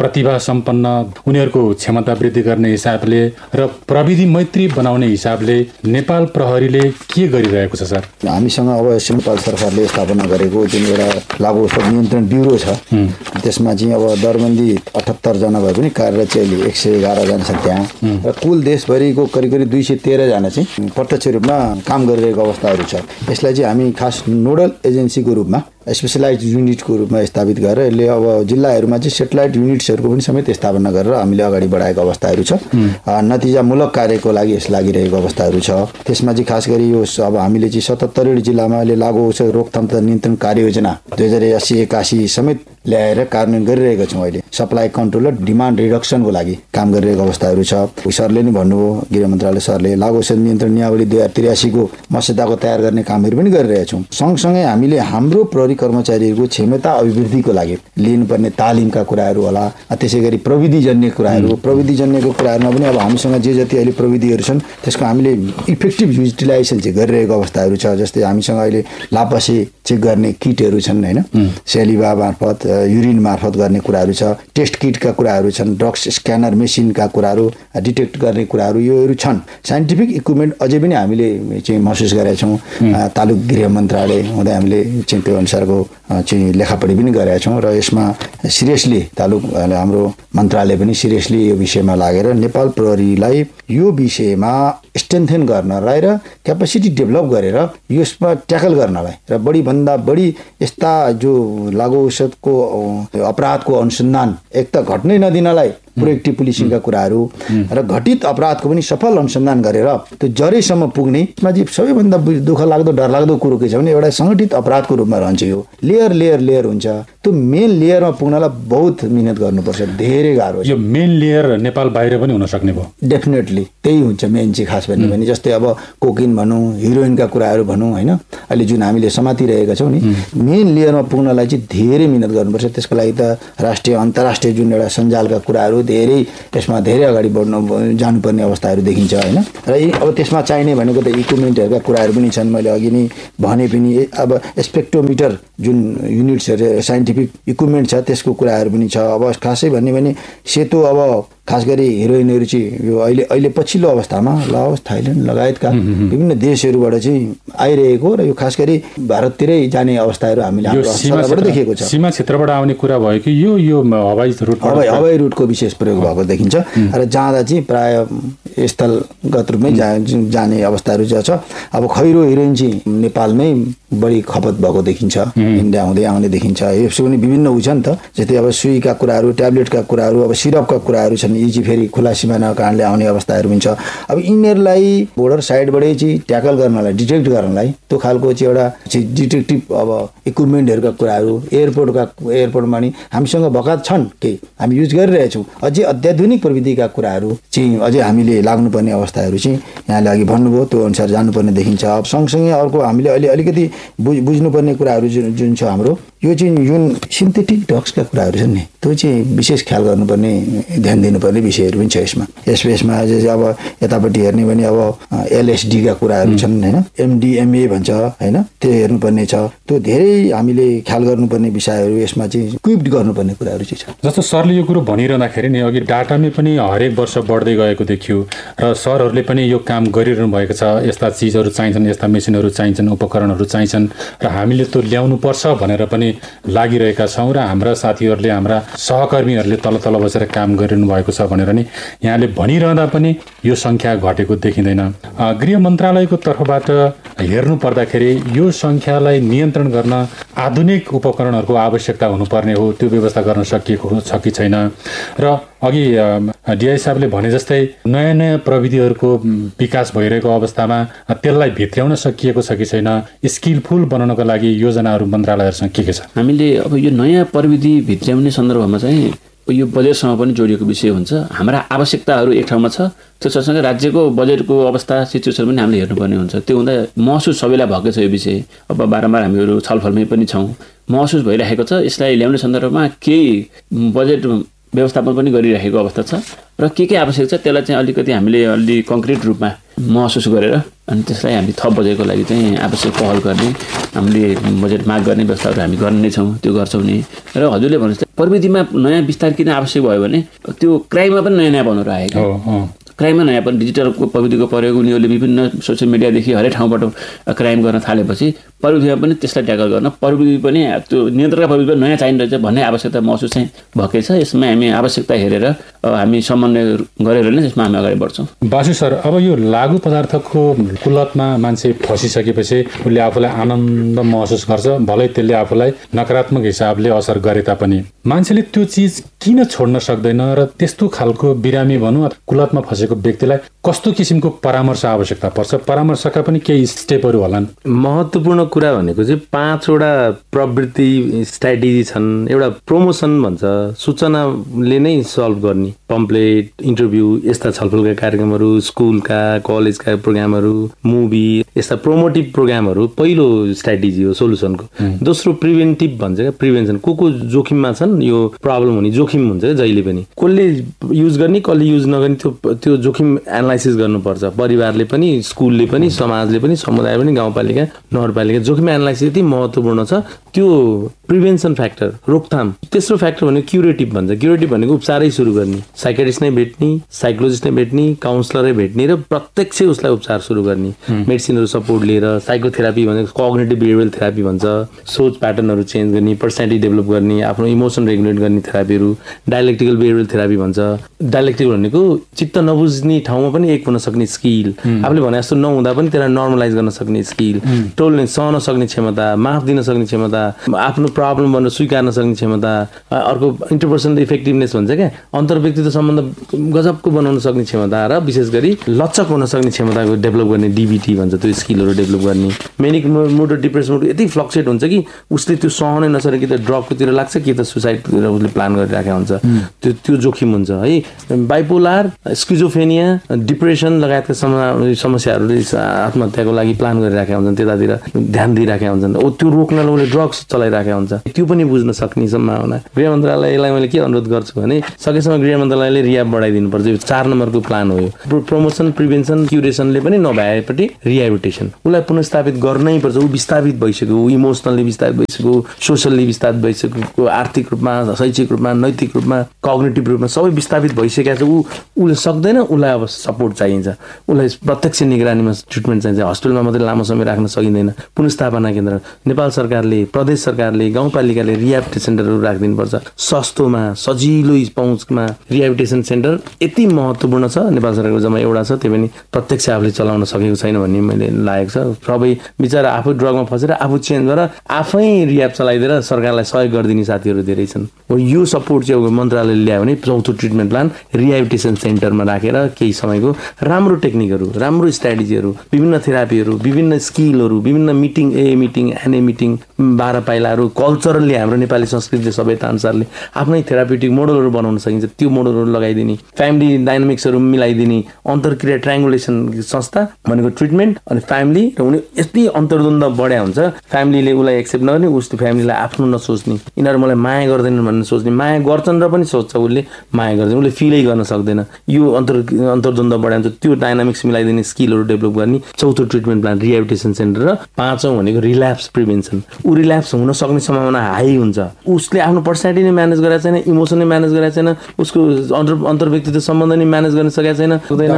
प्रतिभा सम्पन्न उनीहरूको क्षमता वृद्धि गर्ने हिसाबले र प्रविधि मैत्री बनाउने हिसाबले नेपाल प्रहरीले के गरिरहेको छ सर? हामीसँग अब नेपाल सरकारले स्थापना गरेको जुन एउटा लागु औषध नियन्त्रण ब्युरो छ त्यसमा चाहिँ अब दरबन्दी अठहत्तर जना भए पनि कार्यरत चाहिँ अहिले एक सय एघार जना छ त्यहाँ र कुल देशभरिको करिब करिब दुई सय तेह्र जना चाहिँ प्रत्यक्ष रूपमा काम गरिरहेको अवस्थाहरू छ। यसलाई चाहिँ हामी खास नोडल एजेन्सीको रूपमा स्पेसलाइज युनिटको रूपमा स्थापित गरेर यसले अब जिल्लाहरूमा चाहिँ सेटेलाइट युनिट्सहरूको पनि समेत स्थापना गरेर हामीले अगाडि बढाएको अवस्थाहरू छ। नतिजामूलक कार्यको लागि यस लागिरहेको अवस्थाहरू छ। त्यसमा चाहिँ खास गरी यो अब हामीले चाहिँ सतहत्तरवटा जिल्लामा अहिले लागु औषध रोकथाम तथा नियन्त्रण कार्ययोजना दुई हजार अस्सी एकासी समेत ल्याएर कार्यान्वयन गरिरहेका छौँ। अहिले सप्लाई कन्ट्रोल र डिमान्ड रिडक्सनको लागि काम गरिरहेको अवस्थाहरू छ। सरले नि भन्नुभयो, गृह मन्त्रालय सरले लागु औषध नियन्त्रण नियावली दुई हजार त्रियासीको मस्यौदाको तयार गर्ने कामहरू पनि गरिरहेका छौँ। सँगसँगै हामीले हाम्रो प्रहरी कर्मचारीहरूको क्षमता अभिवृद्धिको लागि लिनुपर्ने तालिमका कुराहरू होला, त्यसै गरी प्रविधिजन्य कुराहरू प्रविधिजन्यको कुराहरूमा पनि अब हामीसँग जे जति अहिले प्रविधिहरू छन् त्यसको हामीले इफेक्टिभ युटिलाइजेसन चाहिँ गरिरहेको अवस्थाहरू छ। जस्तै हामीसँग अहिले लापसे चेक गर्ने किटहरू छन् होइन, सेलिभा मार्फत युरिन मार्फत गर्ने कुराहरू छ, टेस्ट किटका कुराहरू छन्, ड्रग्स स्क्यानर मेसिनका कुराहरू डिटेक्ट गर्ने कुराहरू योहरू छन्। साइन्टिफिक इक्विपमेन्ट अझै पनि हामीले चाहिँ महसुस गरेका छौँ। तालुक गृह मन्त्रालय हुँदै हामीले चाहिँ त्यो अनुसारको चाहिँ लेखापढी पनि गरेका छौँ र यसमा सिरियसली तालुक हाम्रो मन्त्रालय पनि सिरियसली यो विषयमा लागेर नेपाल प्रहरीलाई यो विषयमा स्ट्रेन्थेन गर्नलाई र क्यापेसिटी डेभलप गरेर यसमा ट्याकल गर्नलाई र बढीभन्दा बढी यस्ता जो लागु औषधको अपराधको अनुसन्धान एक त घट्नै नदिनलाई प्रोएक्टिभ पुलिसिङका कुराहरू र घटित अपराधको पनि सफल अनुसन्धान गरेर त्यो जरैसम्म पुग्ने चाहिँ सबैभन्दा दुःख लाग्दो डरलाग्दो कुरो के छ भने एउटा सङ्गठित अपराधको रूपमा रहन्छ। यो लेयर लेयर लेयर हुन्छ। त्यो मेन लेयरमा पुग्नलाई बहुत मिहिनेत गर्नुपर्छ, धेरै गाह्रो। यो मेन लेयर नेपाल बाहिर पनि हुन सक्ने भयो? डेफिनेटली त्यही हुन्छ मेन चाहिँ खास भन्ने भने जस्तै अब कोकिन भनौँ, हिरोइनका कुराहरू भनौँ होइन, अहिले जुन हामीले समातिरहेका छौँ नि, मेन लेयरमा पुग्नलाई चाहिँ धेरै मिहिनेत गर्नुपर्छ। त्यसको लागि त राष्ट्रिय अन्तर्राष्ट्रिय जुन एउटा सञ्जालका कुराहरू धेरै त्यसमा धेरै अगाडि बढ्नु जानुपर्ने अवस्थाहरू देखिन्छ होइन। र अब त्यसमा चाहिने भनेको त इक्विपमेन्टहरूका कुराहरू पनि छन्। मैले अघि नै भने पनि अब स्पेक्ट्रोमिटर जुन युनिट्सहरू साइन्टिफिक इक्विपमेन्ट छ त्यसको कुराहरू पनि छ। अब खासै भन्ने भने सेतो अब खास गरी हिरोइनहरू चाहिँ यो अहिले अहिले पछिल्लो अवस्थामा लाओस, थाइल्यान्ड लगायतका विभिन्न देशहरूबाट चाहिँ आइरहेको र यो खास गरी भारततिरै जाने अवस्थाहरू हामीले हाम्रो देखेको छ। सीमा क्षेत्रबाट आउने कुरा भयो कि यो यो हवाई रुट हवाई हवाई रुटको विशेष प्रयोग भएको देखिन्छ र जाँदा चाहिँ प्राय स्थलगत रूपमै जा जाने अवस्थाहरू छ। अब खैरो हिरोइन चाहिँ नेपालमै बढी खपत भएको देखिन्छ, इन्डिया हुँदै आउने देखिन्छ। यसो पनि विभिन्न उ छ नि त, जस्तै अब सुईका कुराहरू, ट्याब्लेटका कुराहरू, अब सिरपका कुराहरू छन्, यी चाहिँ फेरि खुला सिमाना कारणले आउने अवस्थाहरू पनि छ। अब यिनीहरूलाई बोर्डर साइडबाटै चाहिँ ट्याकल गर्नलाई, डिटेक्ट गर्नलाई त्यो खालको चाहिँ एउटा चाहिँ डिटेक्टिभ अब इक्विपमेन्टहरूका कुराहरू एयरपोर्टका एयरपोर्टमा नि हामीसँग भएका छन्, केही हामी युज गरिरहेछौँ। अझै अत्याधुनिक प्रविधिका कुराहरू चाहिँ अझै हामीले लाग्नुपर्ने अवस्थाहरू चाहिँ यहाँले अघि भन्नुभयो त्यो अनुसार जानुपर्ने देखिन्छ। अब सँगसँगै अर्को हामीले अलि अलिकति बुझ बुझ्नुपर्ने कुराहरू जुन जुन छ हाम्रो यो चाहिँ जुन सिन्थेटिक ड्रग्सका कुराहरू छन् नि त्यो चाहिँ विशेष ख्याल गर्नुपर्ने, ध्यान दिनुपर्ने विषयहरू पनि छ यसमा। यस यसमा चाहिँ अब यतापट्टि हेर्ने भने अब एलएसडीका कुराहरू छन् होइन, एमडिएमए भन्छ होइन, त्यो हेर्नुपर्ने छ। त्यो धेरै हामीले ख्याल गर्नुपर्ने विषयहरू यसमा चाहिँ इक्विप्ड गर्नुपर्ने कुराहरू चाहिँ छ। जस्तो सरले यो कुरो भनिरहँदाखेरि नि अघि डाटामै पनि हरेक वर्ष बढ्दै गएको देखियो र सरहरूले पनि यो काम गरिरहनु भएको छ। यस्ता चिजहरू चाहिन्छन्, यस्ता मेसिनहरू चाहिन्छन्, उपकरणहरू चाहिन्छन् र हामीले त्यो ल्याउनु पर्छ भनेर पनि लागिरहेका छौँ र हाम्रा साथीहरूले, हाम्रा सहकर्मीहरूले तल तल बसेर काम गरिरहनु भएको छ भनेर नि यहाँले भनिरहँदा पनि यो सङ्ख्या घटेको देखिँदैन। गृह मन्त्रालयको तर्फबाट हेर्नु पर्दाखेरि यो सङ्ख्यालाई नियन्त्रण गर्न आधुनिक उपकरणहरूको आवश्यकता हुनुपर्ने हो, त्यो व्यवस्था गर्न सकिएको छ कि छैन? र अघि डिआई साहबले भने जस्तै नयाँ नयाँ प्रविधिहरूको विकास भइरहेको अवस्थामा त्यसलाई भित्र्याउन सकिएको छ कि छैन? स्किलफुल बनाउनको लागि योजनाहरू मन्त्रालयहरूसँग के के छ? हामीले अब यो नयाँ प्रविधि भित्र्याउने सन्दर्भमा चाहिँ यो बजेटसँग पनि जोडिएको विषय हुन्छ। हाम्रा आवश्यकताहरू एक ठाउँमा छ, त्यो सँगसँगै राज्यको बजेटको अवस्था सिचुएसन पनि हामीले हेर्नुपर्ने हुन्छ। त्यो हुँदा महसुस सबैलाई भएको छ यो विषय। अब बारम्बार हामीहरू छलफलमै पनि छौँ, महसुस भइरहेको छ। यसलाई ल्याउने सन्दर्भमा केही बजेट व्यवस्थापन पनि गरिरहेको अवस्था छ र के के आवश्यक छ त्यसलाई चाहिँ अलिकति हामीले अलि कङ्क्रिट रूपमा महसुस गरेर अनि त्यसलाई हामी थप बजेटको लागि चाहिँ आवश्यक पहल गर्ने हामीले बजेट माग गर्ने व्यवस्थाहरू हामी गर्ने नै छौँ त्यो गर्छौँ नि र हजुरले भन्नुहोस् प्रविधिमा नयाँ विस्तार किन आवश्यक भयो भने त्यो क्राइममा पनि नयाँ नयाँ बनाउनु आएको क्राइममा नयाँ पनि डिजिटलको प्रविधिको प्रयोग उनीहरूले विभिन्न सोसियल मिडियादेखि हरेक ठाउँबाट क्राइम गर्न थालेपछि प्रविधिमा पनि त्यसलाई ट्याकल गर्न प्रविधि पनि त्यो नियन्त्रणका प्रविधि पनि नयाँ चाहिन्छ भन्ने आवश्यकता महसुस चाहिँ भएकै छ। यसमा हामी आवश्यकता हेरेर हामी समन्वय गरेर नै यसमा हामी अगाडि बढ्छौँ। बासु सर, अब यो लागु पदार्थको कुलतमा मान्छे फसिसकेपछि उसले आफूलाई आनन्द महसुस गर्छ, भलै त्यसले आफूलाई नकारात्मक हिसाबले असर गरे तापनि मान्छेले त्यो चिज किन छोड्न सक्दैन र त्यस्तो खालको बिरामी भनौँ कुलतमा फसेको व्यक्तिलाई कस्तो किसिमको परामर्श आवश्यकता पर्छ? परामर्शका पनि केही स्टेपहरू होलान्। महत्त्वपूर्ण कुरा भनेको चाहिँ पाँचवटा प्रवृत्ति स्ट्राटेजी छन्। एउटा प्रोमोसन भन्छ, सूचनाले नै सल्भ गर्ने, पम्पलेट, इन्टरभ्यू, यस्ता छलफलका कार्यक्रमहरू, स्कुलका कलेजका प्रोग्रामहरू, मुभी, यस्ता प्रोमोटिभ प्रोग्रामहरू पहिलो स्ट्राटेजी हो सोलुसनको। दोस्रो प्रिभेन्टिभ भन्छ क्या, प्रिभेन्सन। को को जोखिममा छन्, यो प्रब्लम हुने जोखिम हुन्छ क्या जहिले पनि, कसले युज गर्ने कसले युज नगर्ने त्यो त्यो जोखिम एनालाइसिस गर्नुपर्छ। परिवारले पनि, स्कुलले पनि, समाजले पनि, समुदाय पनि, गाउँपालिका, नगरपालिका जोखिम एनालाइसिस यति महत्त्वपूर्ण छ। त्यो प्रिभेन्सन फ्याक्टर, रोकथाम। तेस्रो फ्याक्टर भनेको क्युरेटिभ भन्छ। क्युरेटिभ भनेको उपचारै सुरु गर्ने, साइकेट्रिस्ट नै भेट्ने, साइकोलोजिस्ट नै भेट्ने, काउन्सलरै भेट्ने र प्रत्यक्ष उसलाई उपचार सुरु गर्ने, मेडिसिनहरू सपोर्ट लिएर। साइकोथेरापी भनेको कग्निटिभ बिहेभियरल थेरापी भन्छ, सोच प्याटर्नहरू चेन्ज गर्ने, पर्सनालिटी डेभलप गर्ने, आफ्नो इमोसन रेगुलेट गर्ने थेरापीहरू। डायलेक्टिकल बिहेभियरल थेरापी भन्छ। डायलेक्टिकल भनेको चित्त नबुझ्ने ठाउँमा पनि एक हुन सक्ने स्किल, आफूले भने जस्तो नहुँदा पनि त्यसलाई नर्मलाइज गर्न सक्ने स्किल, टोलरेन्स सहन सक्ने क्षमता, माफ दिन सक्ने क्षमता, आफ्नो प्रब्लम भनेर स्वीकार्न सक्ने क्षमता। अर्को इन्टरपर्सनल इफेक्टिभनेस भन्छ क्या, अन्तर्व्यक्तित्व सम्बन्ध गजबको बनाउन सक्ने क्षमता र विशेष गरी लचक हुन सक्ने क्षमताको डेभलप गर्ने, डिबिटी भन्छ, त्यो स्किलहरू डेभलप गर्ने। मेनिक मुड र डिप्रेस मुड यति फ्लक्चुएट हुन्छ कि उसले त्यो सहनै नसकेर कि त ड्रगकोतिर लाग्छ कि त सुसाइडतिर उसले प्लान गरिराखेको हुन्छ। त्यो त्यो जोखिम हुन्छ है। बाइपोलार, स्किजोफेनिया, डिप्रेसन लगायतका समस्याहरूले आत्महत्याको लागि प्लान गरिराखेका हुन्छन्, त्यतातिर ध्यान दिइराखेका हुन्छन्। ओ त्यो रोक्नलाई उसले ड्रग्स चलाइराखेका हुन्छ, त्यो पनि बुझ्न सक्ने सम्भावना। गृह मन्त्रालयलाई मैले के अनुरोध गर्छु भने सकेसम्म गृह मन्त्रालयले रिहाब बढाइदिनुपर्छ। यो चार नम्बरको प्लान हो। यो प्रमोसन, प्रिभेन्सन, क्युरेसनले पनि नभएपट्टि रिहेबिलिटेसन, उसलाई पुनर्स्थापित गर्नै पर्छ। ऊ विस्थापित भइसक्यो, इमोसनली विस्थापित भइसक्यो, सोसियल्ली विस्थापित भइसक्यो, आर्थिक रूपमा, शैक्षिक रूपमा, नैतिक रूपमा, कग्निटिभ रूपमा सबै विस्थापित भइसकेको छ। ऊ उसले सक्दैन, उसलाई अब सपोर्ट चाहिन्छ, उसलाई प्रत्यक्ष निगरानीमा ट्रिटमेन्ट चाहिन्छ। हस्पिटलमा मात्रै लामो समय राख्न सकिँदैन। पुनर्स्थापना केन्द्र नेपाल सरकारले, प्रदेश सरकारले, गाउँपालिकाले रिहेबिलिटेसन सेन्टरहरू राखिदिनुपर्छ। सस्तोमा, सजिलो पहुँचमा रिहेबिलिटेसन सेन्टर यति महत्त्वपूर्ण छ। नेपाल सरकारको जम्मा एउटा छ, त्यो पनि प्रत्यक्ष आफूले चलाउन सकेको छैन भन्ने मैले लागेको छ। सबै बिचरा आफू ड्रगमा फसेर आफू चेन्ज गरेर आफै रिहेब चलाइदिएर सरकारलाई सहयोग गरिदिने साथीहरू धेरै छन्। यो सपोर्ट चाहिँ मन्त्रालयले ल्यायो भने चौथो ट्रिटमेन्ट प्लान रिहेबिलिटेसन सेन्टरमा राखेर केही समयको राम्रो टेक्निकहरू, राम्रो स्ट्राटेजीहरू, विभिन्न थेरापीहरू, विभिन्न स्किलहरू, विभिन्न मिटिङ, ए मिटिङ, एनए मिटिङ, बाह्र पाइलाहरू, कल्चरली हाम्रो नेपाली संस्कृति सभ्यता अनुसारले आफ्नै थेरापिटिक मोडलहरू बनाउन सकिन्छ, त्यो मोडलहरू लगाइदिने, फ्यामिली डाइनामिक्सहरू मिलाइदिने, अन्तर्क्रिया ट्रायङ्गुलेसन संस्था भनेको ट्रिटमेन्ट अनि फ्यामिली र उनी यति अन्तर्द्वन्द बढ्या हुन्छ। फ्यामिलीले उसलाई एक्सेप्ट नगर्ने, उसले फ्यामिलीलाई आफ्नो नसोच्ने, यिनीहरू मलाई माया गर्दैनन् भन्ने सोच्ने, माया गर्छन् र पनि सोच्छ उसले माया गर्दैन, उसले फिलै गर्न सक्दैन। यो अन्तर अन्तर्द्वन्द बढ्या हुन्छ। त्यो डाइनामिक्स मिलाइदिने स्किलहरू डेभलप गर्ने चौथो ट्रिटमेन्ट प्लान रिहेबिलिटेसन सेन्टर। र पाँचौँ भनेको रिल्याप्स प्रिभेन्सन। ऊ रिल्याप्स हुन सक्ने सम्भावना हाई हुन्छ। उसले आफ्नो पर्सनालिटी नै म्यानेज गरेको छैन, इमोसन नै म्यानेज गरेको छैन, उसको अन्तर अन्तर्व्यक्तित्व सम्बन्ध नै म्यानेज गर्न सकेको छैन,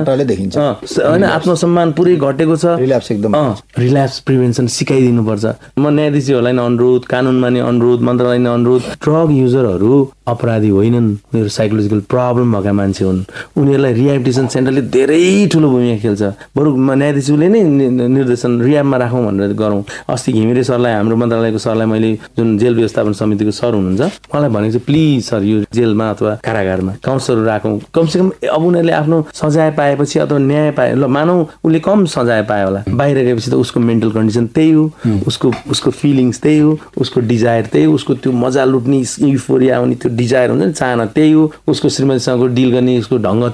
होइन, आत्मसम्मान पुरै घटेको छ। रिल्याप्स एकदम रिल्याप्स प्रिभेन्सन सिकाइदिनुपर्छ। म न्यायाधीशहरूलाई नै अनुरोध, कानुनमा नै अनुरोध, मन्त्रालय नै अनुरोध, ड्रग युजरहरू अपराधी होइनन्, उनीहरू साइकोलोजिकल प्रब्लम भएका मान्छे हुन्। उनीहरूलाई रिहेबिलिटेसन सेन्टरले धेरै ठुलो भूमिका खेल्छ। बरु न्यायाधीशले नै निर्देशन रिहाबमा राखौँ भनेर गरौँ। अस्ति घिमिरे सरलाई, हाम्रो मन्त्रालयको सरलाई मैले, जुन जेल व्यवस्थापन समितिको सर हुनुहुन्छ, मलाई भनेको चाहिँ प्लिज सर यो जेलमा अथवा कारागारमा काउन्सलर राखौँ। कमसेकम अब उनीहरूले आफ्नो सजाय पाएपछि अथवा न्याय पाए, ल मानौ उसले कम सजाय पायो होला, बाहिर गएपछि त उसको मेन्टल कन्डिसन त्यही हो, उसको उसको फिलिङ्स त्यही हो, उसको डिजायर त्यही हो, उसको त्यो मजा लुट्ने युफोरिया आउने त्यो डिजायर हुन्छ नि, चाहना त्यही हो, उसको श्रीमतीसँग डिल गर्ने उसको ढङ्ग त्यही हो,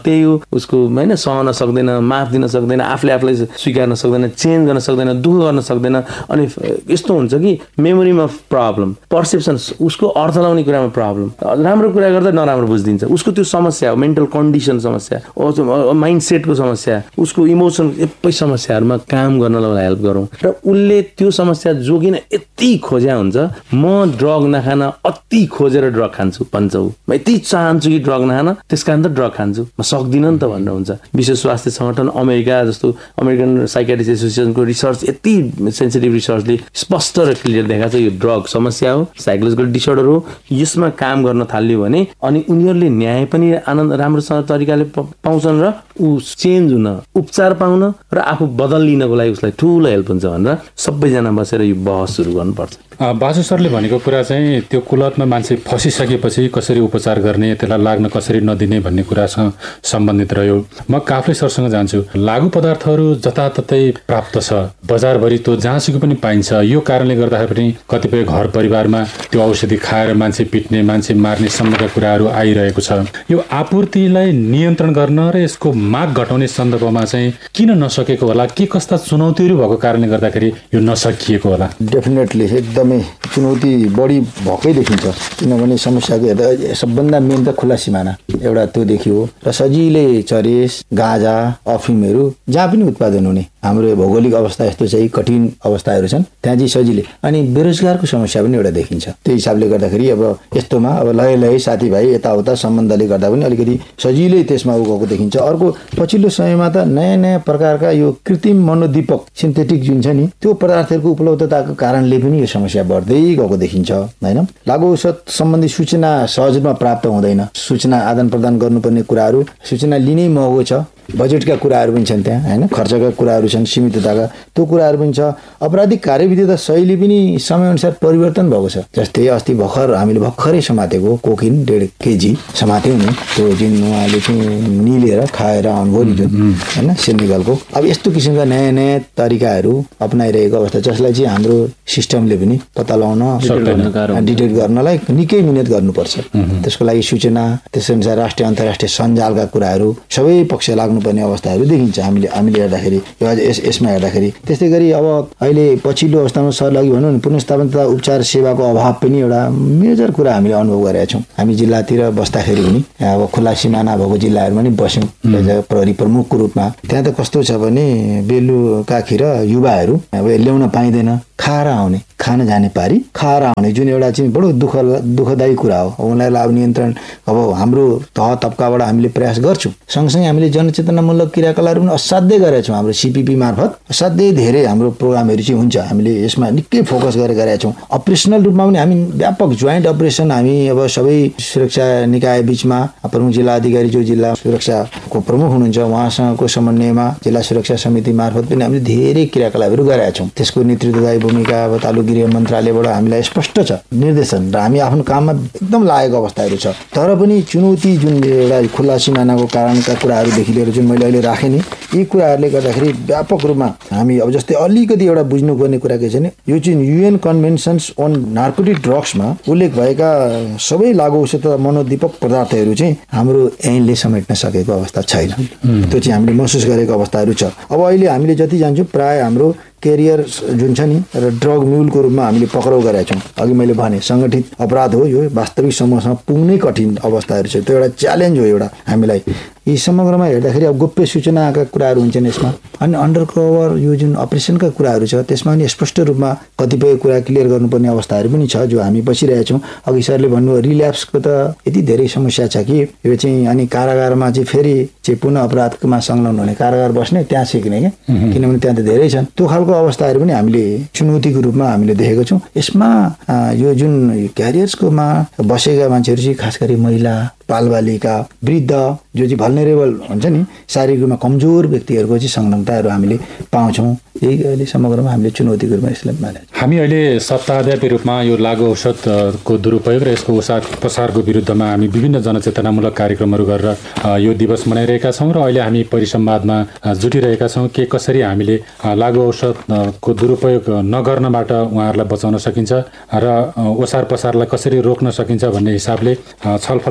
उसको होइन सहन सक्दैन, माफ दिन सक्दैन, आफूले आफूलाई स्वीकार्न सक्दैन, चेन्ज गर्न सक्दैन, दुःख गर्न सक्दैन। अनि यस्तो हुन्छ कि मेमोरीमा प्रब्लम, पर्सेप्सन, उसको अर्थ लाउने कुरामा प्रब्लम, राम्रो कुरा गर्दा नराम्रो बुझिदिन्छ, उसको त्यो समस्या हो, मेन्टल कन्डिसन समस्या, माइन्ड सेटको समस्या, उसको इमोसन सबै समस्याहरूमा काम गर्नलाई हेल्प गरौँ। र उसले त्यो समस्या जोगिन यति खोज्या हुन्छ, म ड्रग नखान अति खोजेर ड्रग खान्छु भन्छ ऊ, म यति चाहन्छु कि ड्रग नखान त्यस कारण त ड्रग खान्छु, म सक्दिनँ नि त भनेर हुन्छ। विश्व स्वास्थ्य सङ्गठन, अमेरिका जस्तो अमेरिकन साइकेट्रिस्ट एसोसिएसनको रिसर्च, यति सेन्सिटिभ रिसर्चले स्पष्ट र क्लियर देखाएको छ यो ड्रग समस्या हो, साइकोलोजिकल डिसअर्डर हो। यसमा काम गर्न थाल्यो भने अनि उनीहरूले न्याय पनि आनन्द राम्रोसँग तरिकाले पाउँछन् र ऊ चेन्ज हुन, उपचार पाउन र आफू बदलिनको लागि उसलाई ठुलो हेल्प हुन्छ भनेर सबैजना बसेर यो बहस सुरु गर्नुपर्छ। बासु सरले भनेको कुरा चाहिँ त्यो कुलतमा मान्छे फसिसकेपछि कसरी उपचार गर्ने, त्यसलाई लाग्न कसरी नदिने भन्ने कुरासँग सम्बन्धित रह्यो। म काफ्ले सरसँग जान्छु। लागु पदार्थहरू जताततै प्राप्त छ, बजारभरि त्यो जहाँसुकै पनि पाइन्छ। यो कारणले गर्दाखेरि पनि कतिपय घर परिवारमा त्यो औषधि खाएर मान्छे पिट्ने, मान्छे मार्ने सम्मका कुराहरू आइरहेको छ। यो आपूर्तिलाई नियन्त्रण गर्न र यसको माग घटाउने सन्दर्भमा चाहिँ किन नसकेको होला? के कस्ता चुनौतीहरू भएको कारणले गर्दाखेरि यो नसकिएको होला? डेफिनेटली एकदमै चुनौती बढी भएकै देखिन्छ, किनभने समस्याको हेर्दा सबभन्दा मेन त खुला सिमाना एउटा त्यो देखियो र सजिलै चरेस, गाँजा, अफिमहरू जहाँ पनि उत्पादन हुने हाम्रो भौगोलिक अवस्था यस्तो चाहिँ कठिन अवस्थाहरू छन्, त्यहाँ चाहिँ सजिलै। अनि बेरोजगारको समस्या पनि एउटा देखिन्छ। त्यो हिसाबले गर्दाखेरि अब यस्तोमा अब लय लय साथीभाइ यताउता सम्बन्धले गर्दा पनि अलिकति सजिलै त्यसमा उ गएको देखिन्छ। अर्को पछिल्लो समयमा त नयाँ नयाँ प्रकारका यो कृत्रिम मनोदीपक सिन्थेटिक जुन छ नि, त्यो पदार्थहरूको उपलब्धताको कारणले पनि यो समस्या बढ्दै गएको देखिन्छ हैन। लागु औषध सम्बन्धी सूचना सहज रूपमा प्राप्त हुँदैन, सूचना आदान प्रदान गर्नुपर्ने कुराहरू, सूचना लिनै महँगो छ, बजेटका कुराहरू पनि छन् त्यहाँ हैन, खर्चका कुराहरू छन्, सीमितताका त्यो कुराहरू पनि छ। अपराधिक कार्यविधि त शैली पनि समयअनुसार परिवर्तन भएको छ। जस्तै अस्ति भर्खर हामीले भर्खरै समातेको कोकिन डेढ केजी समात्यौँ नि, त्यो जुन उहाँले चाहिँ निलेर खाएर आउनुभयो जुन हैन सेनेगलको। अब यस्तो किसिमका नयाँ नयाँ तरिकाहरू अपनाइरहेको अवस्था जसलाई चाहिँ हाम्रो सिस्टमले पनि पत्ता लगाउन, डिटेक्ट गर्नलाई निकै मिहिनेत गर्नुपर्छ। त्यसको लागि सूचना, त्यसअनुसार राष्ट्रिय अन्तर्राष्ट्रिय सञ्जालका कुराहरू सबै पक्ष लाग्नु पर्ने अवस्थाहरू देखिन्छ हामीले हामीले हेर्दाखेरि, यो आज यस यसमा हेर्दाखेरि। त्यस्तै गरी अब अहिले पछिल्लो अवस्थामा सर्लागी भनौँ न, पुनर्स्थापन तथा उपचार सेवाको अभाव पनि एउटा मेजर कुरा हामीले अनुभव गरेका छौँ। हामी जिल्लातिर बस्दाखेरि पनि अब खुला सिमाना भएको जिल्लाहरूमा पनि बस्यौँ प्रहरी प्रमुखको रूपमा। त्यहाँ त कस्तो छ भने बेलुकाखेर युवाहरू अब ल्याउन पाइँदैन, खाएर आउने, खान जाने पारी खाएर आउने, जुन एउटा चाहिँ बडो दुःख दुःखदायी कुरा हो। उनीहरूलाई अब नियन्त्रण अब हाम्रो तह तब्काबाट हामीले प्रयास गर्छौँ। सँगसँगै हामीले जनचेतनामूलक क्रियाकलापहरू पनि असाध्यै गरेका छौँ। हाम्रो सिपिपी मार्फत असाध्यै धेरै हाम्रो प्रोग्रामहरू चाहिँ हुन्छ, हामीले यसमा निकै फोकस गरेर गरेका छौँ। अपरेसनल रूपमा पनि हामी व्यापक जोइन्ट अपरेसन हामी अब सबै सुरक्षा निकाय बिचमा प्रमुख जिल्ला अधिकारी जो जिल्ला सुरक्षाको प्रमुख हुनुहुन्छ उहाँसँगको समन्वयमा जिल्ला सुरक्षा समिति मार्फत पनि हामीले धेरै क्रियाकलापहरू गरेका छौँ। त्यसको नेतृत्वदायी भूमिका अब तालुक गृह मन्त्रालयबाट हामीलाई स्पष्ट छ निर्देशन, र हामी आफ्नो काममा एकदम लागेको अवस्थाहरू छ। तर पनि चुनौती जुन एउटा खुला सिमानाको कारणका कुराहरूदेखि लिएर जुन मैले अहिले राखेँ नि, यी कुराहरूले गर्दाखेरि व्यापक रूपमा हामी अब जस्तै अलिकति एउटा बुझ्नुपर्ने कुरा के छ भने यो चाहिँ युएन कन्भेन्सन्स अन नार्कोटिक ड्रग्समा उल्लेख भएका सबै लागु औषध तथा मनोदीपक पदार्थहरू चाहिँ हाम्रो ऐनले समेट्न सकेको अवस्था छैन। त्यो चाहिँ हामीले महसुस गरेको अवस्थाहरू छ। अब अहिले हामीले जति जान्छौँ प्राय हाम्रो कैरियर जुन छ नि र ड्रग म्युलको रूपमा हामीले पक्राउ गरेका छौँ। अघि मैले भने सङ्गठित अपराध हो, यो वास्तविक समूहसँग पुग्नै कठिन अवस्थाहरू छ। त्यो एउटा च्यालेन्ज हो एउटा हामीलाई। यी समग्रमा हेर्दाखेरि अब गोप्य सूचनाका कुराहरू हुन्छन् यसमा, अनि अन्डर कभर यो जुन अपरेसनका कुराहरू छ त्यसमा पनि स्पष्ट रूपमा कतिपय कुरा क्लियर गर्नुपर्ने अवस्थाहरू पनि छ जो हामी बसिरहेछौँ। अघि सरले भन्नुभयो रिल्याप्सको त यति धेरै समस्या छ कि यो चाहिँ अनि कारागारमा चाहिँ फेरि चाहिँ पुनः अपराधमा संलग्न हुने, कारागार बस्ने, त्यहाँ सिक्ने क्या, किनभने त्यहाँ त धेरै छन्। त्यो खालको अवस्थाहरू पनि हामीले चुनौतीको रूपमा हामीले देखेको छौँ। यसमा यो जुन क्यारियर्सकोमा बसेका मान्छेहरू चाहिँ खास गरी महिला, बालबालिका, वृद्ध जो चाहिँ भल्नेरेबल हुन्छ नि, शारीरिक रूपमा कमजोर व्यक्तिहरूको चाहिँ संलग्नताहरू हामीले पाउँछौँ। यही अहिले समग्रमा हामीले चुनौतीको रूपमा यसलाई माने। हामी अहिले सप्ताहव्यापी रूपमा यो लागु औषधको दुरुपयोग र यसको ओसार पसारको विरुद्धमा हामी विभिन्न जनचेतनामूलक कार्यक्रमहरू गरेर यो दिवस मनाइरहेका छौँ र अहिले हामी परिसंवादमा जुटिरहेका छौँ के कसरी हामीले लागु औषधको दुरुपयोग नगर्नबाट उहाँहरूलाई बचाउन सकिन्छ र ओसार पसारलाई कसरी रोक्न सकिन्छ भन्ने हिसाबले छलफल गरिरहेका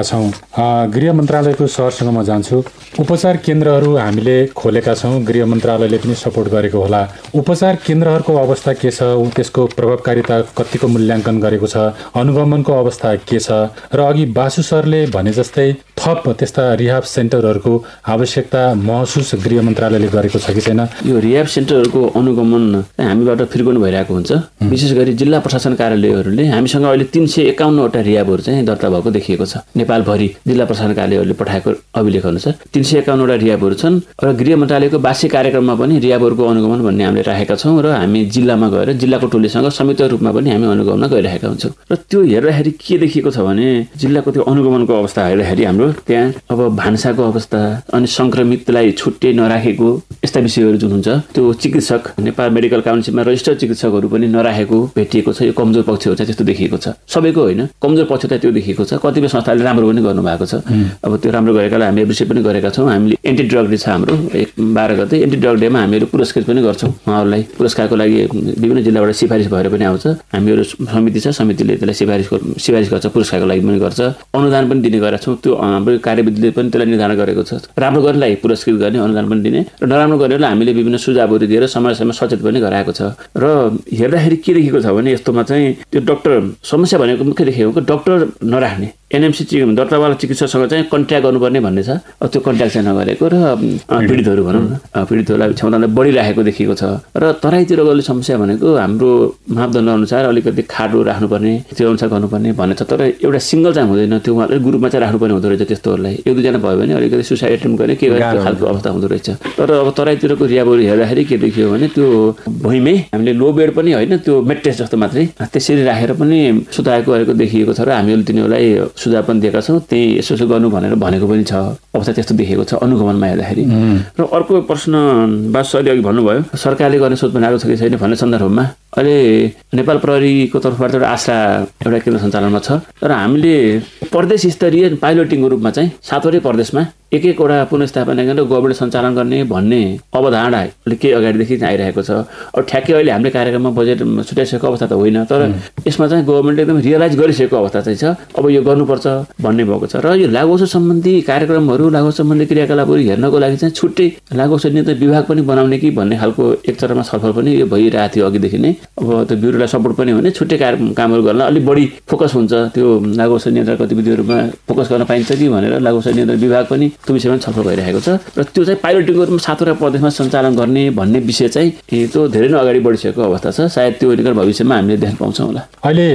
छौँ। गृह मन्त्रालयको सरसँग म जान्छु। उपचार केन्द्रहरू हामीले खोलेका छौँ, गृह मन्त्रालयले पनि सपोर्ट गरेको होला। उपचार केन्द्रहरूको अवस्था के छ, त्यसको प्रभावकारिता कतिको मूल्याङ्कन गरेको छ, अनुगमनको अवस्था के छ, र अघि बासु सरले भने जस्तै थप त्यस्ता रिहाब सेन्टरहरूको आवश्यकता महसुस गृह मन्त्रालयले गरेको छ कि छैन? यो रिहाब सेन्टरहरूको अनुगमन हामीबाट फिर्काउनु भइरहेको हुन्छ। विशेष गरी जिल्ला प्रशासन कार्यालयहरूले हामीसँग अहिले तीन सय एकाउन्नवटा रिहाबहरू चाहिँ दर्ता भएको देखिएको छ। नेपालभरि जिल्ला प्रशासन कार्यालयहरूले पठाएको अभिलेख अनुसार तीन सय एकाउन्नवटा रिहाबहरू छन् र गृह मन्त्रालयको वार्षिक कार्यक्रममा पनि रिहाबहरूको अनुगमन भन्ने हामीले राखेका छौँ र हामी जिल्लामा गएर जिल्लाको टोलीसँग संयुक्त रूपमा पनि हामी अनुगमन गरिरहेका हुन्छौँ। र त्यो हेर्दाखेरि के देखिएको छ भने जिल्लाको त्यो अनुगमनको अवस्था हेर्दाखेरि हाम्रो त्यहाँ अब भान्साको अवस्था अनि संक्रमितलाई छुट्टै नराखेको यस्ता विषयहरू जुन हुन्छ, त्यो चिकित्सक नेपाल मेडिकल काउन्सिलमा रजिस्टर्ड चिकित्सकहरू पनि नराखेको भेटिएको छ। यो कमजोर पक्षहरू चाहिँ त्यस्तो देखिएको छ। सबैको होइन, कमजोर पक्ष त त्यो देखिएको छ। कतिपय संस्थाले राम्रो पनि गर्नुभएको छ। अब त्यो राम्रो गरेकालाई हामी एप्रिसिएट पनि गरेका छौँ। हामीले एन्टी ड्रग डे छ हाम्रो एक बाह्र गते, एन्टी ड्रग डेमा हामीहरू पुरस्कृत पनि गर्छौँ। उहाँहरूलाई पुरस्कारको लागि विभिन्न जिल्लाबाट सिफारिस भएर पनि आउँछ। हामीहरू समिति छ, समितिले त्यसलाई सिफारिस सिफारिस गर्छ, पुरस्कारको लागि पनि गर्छ, अनुदान पनि दिने गरेका छौँ। त्यो हाम्रो कार्यविधिले पनि त्यसलाई निर्धारण गरेको छ। राम्रो गर्नेलाई पुरस्कृत गर्ने, अनुदान पनि दिने, र नराम्रो गर्नेलाई हामीले विभिन्न सुझावहरू दिएर समय समय सचेत पनि गराएको छ। र हेर्दाखेरि के देखेको छ भने यस्तोमा चाहिँ त्यो डाक्टर समस्या भनेको मुख्य देखेको डाक्टर नराख्ने, एनएमसी दर्तावाला चिकित्सकसँग चाहिँ कन्ट्याक्ट गर्नुपर्ने भन्ने छ। अब त्यो कन्ट्याक्ट चाहिँ नगरेको र पीडितहरू भनौँ न, पीडितहरूलाई क्षमतालाई बढिराखेको देखिएको छ। र तराईतिर गएको समस्या भनेको हाम्रो मापदण्ड अनुसार अलिकति खाडो राख्नुपर्ने, त्यो अनुसार गर्नुपर्ने भन्ने छ। तर एउटा सिङ्गल चाहिँ हुँदैन, त्यो उहाँलाई ग्रुपमा चाहिँ राख्नुपर्ने हुँदो रहेछ। त्यस्तोहरूलाई एक दुईजना भयो भने अलिकति सुसाइड एटेम्प गर्ने के गर्ने खालको अवस्था हुँदो रहेछ। तर अब तराईतिरको रिहाबहरू हेर्दाखेरि के देखियो भने त्यो भुइँमै हामीले लो बेड पनि होइन, त्यो मेट्रेस जस्तो मात्रै त्यसरी राखेर पनि सुताएको गरेको देखिएको छ। र हामीहरूले तिनीहरूलाई सुझाव पनि दिएका छौँ, त्यही यसो यसो गर्नु भनेर भनेको पनि छ। अवस्था त्यस्तो देखेको छ अनुगमनमा हेर्दाखेरि। र अर्को प्रश्न बास सरले अघि भन्नुभयो, सरकारले गर्ने सोच बनाएको छ कि छैन भन्ने सन्दर्भमा अहिले नेपाल प्रहरीको तर्फबाट एउटा आश्रा एउटा केन्द्र सञ्चालनमा छ। तर हामीले प्रदेश स्तरीय पाइलटिङको रूपमा चाहिँ सातवटै प्रदेशमा एक एकवटा पुनर्स्थापना केन्द्र गभर्मेन्ट सञ्चालन गर्ने भन्ने अवधारणा अहिले केही अगाडिदेखि आइरहेको छ। अब ठ्याक्कै अहिले हामीले कार्यक्रममा बजेट छुट्याइसकेको अवस्था त होइन, तर यसमा चाहिँ गभर्मेन्टले एकदम रियलाइज गरिसकेको अवस्था चाहिँ छ। अब यो गर्नुपर्छ भन्ने भएको छ। र यो लागु औषध सम्बन्धी कार्यक्रमहरू, लागु औषध सम्बन्धी क्रियाकलापहरू हेर्नको लागि चाहिँ छुट्टै लागु औषध नियन्त्रण विभाग पनि बनाउने कि भन्ने खालको एक चरणमा छलफल पनि यो भइरहेको थियो अघिदेखि नै। अब त्यो ब्युरोलाई सपोर्ट पनि भने छुट्टै कार्य कामहरू गर्न अलिक बढी फोकस हुन्छ, त्यो लागु औषध नियन्त्रण गतिविधिहरूमा फोकस गर्न पाइन्छ कि भनेर लागु औषध नियन्त्रण विभाग पनि त्यो विषयमा छलफल भइरहेको छ। र त्यो चाहिँ पाइलटिङको रूपमा सातवटा प्रदेशमा सञ्चालन गर्ने भन्ने विषय चाहिँ त्यो धेरै नै अगाडि बढिसकेको अवस्था छ। सायद त्यो निकट भविष्यमा हामीले देख्न पाउँछौँ होला। अहिले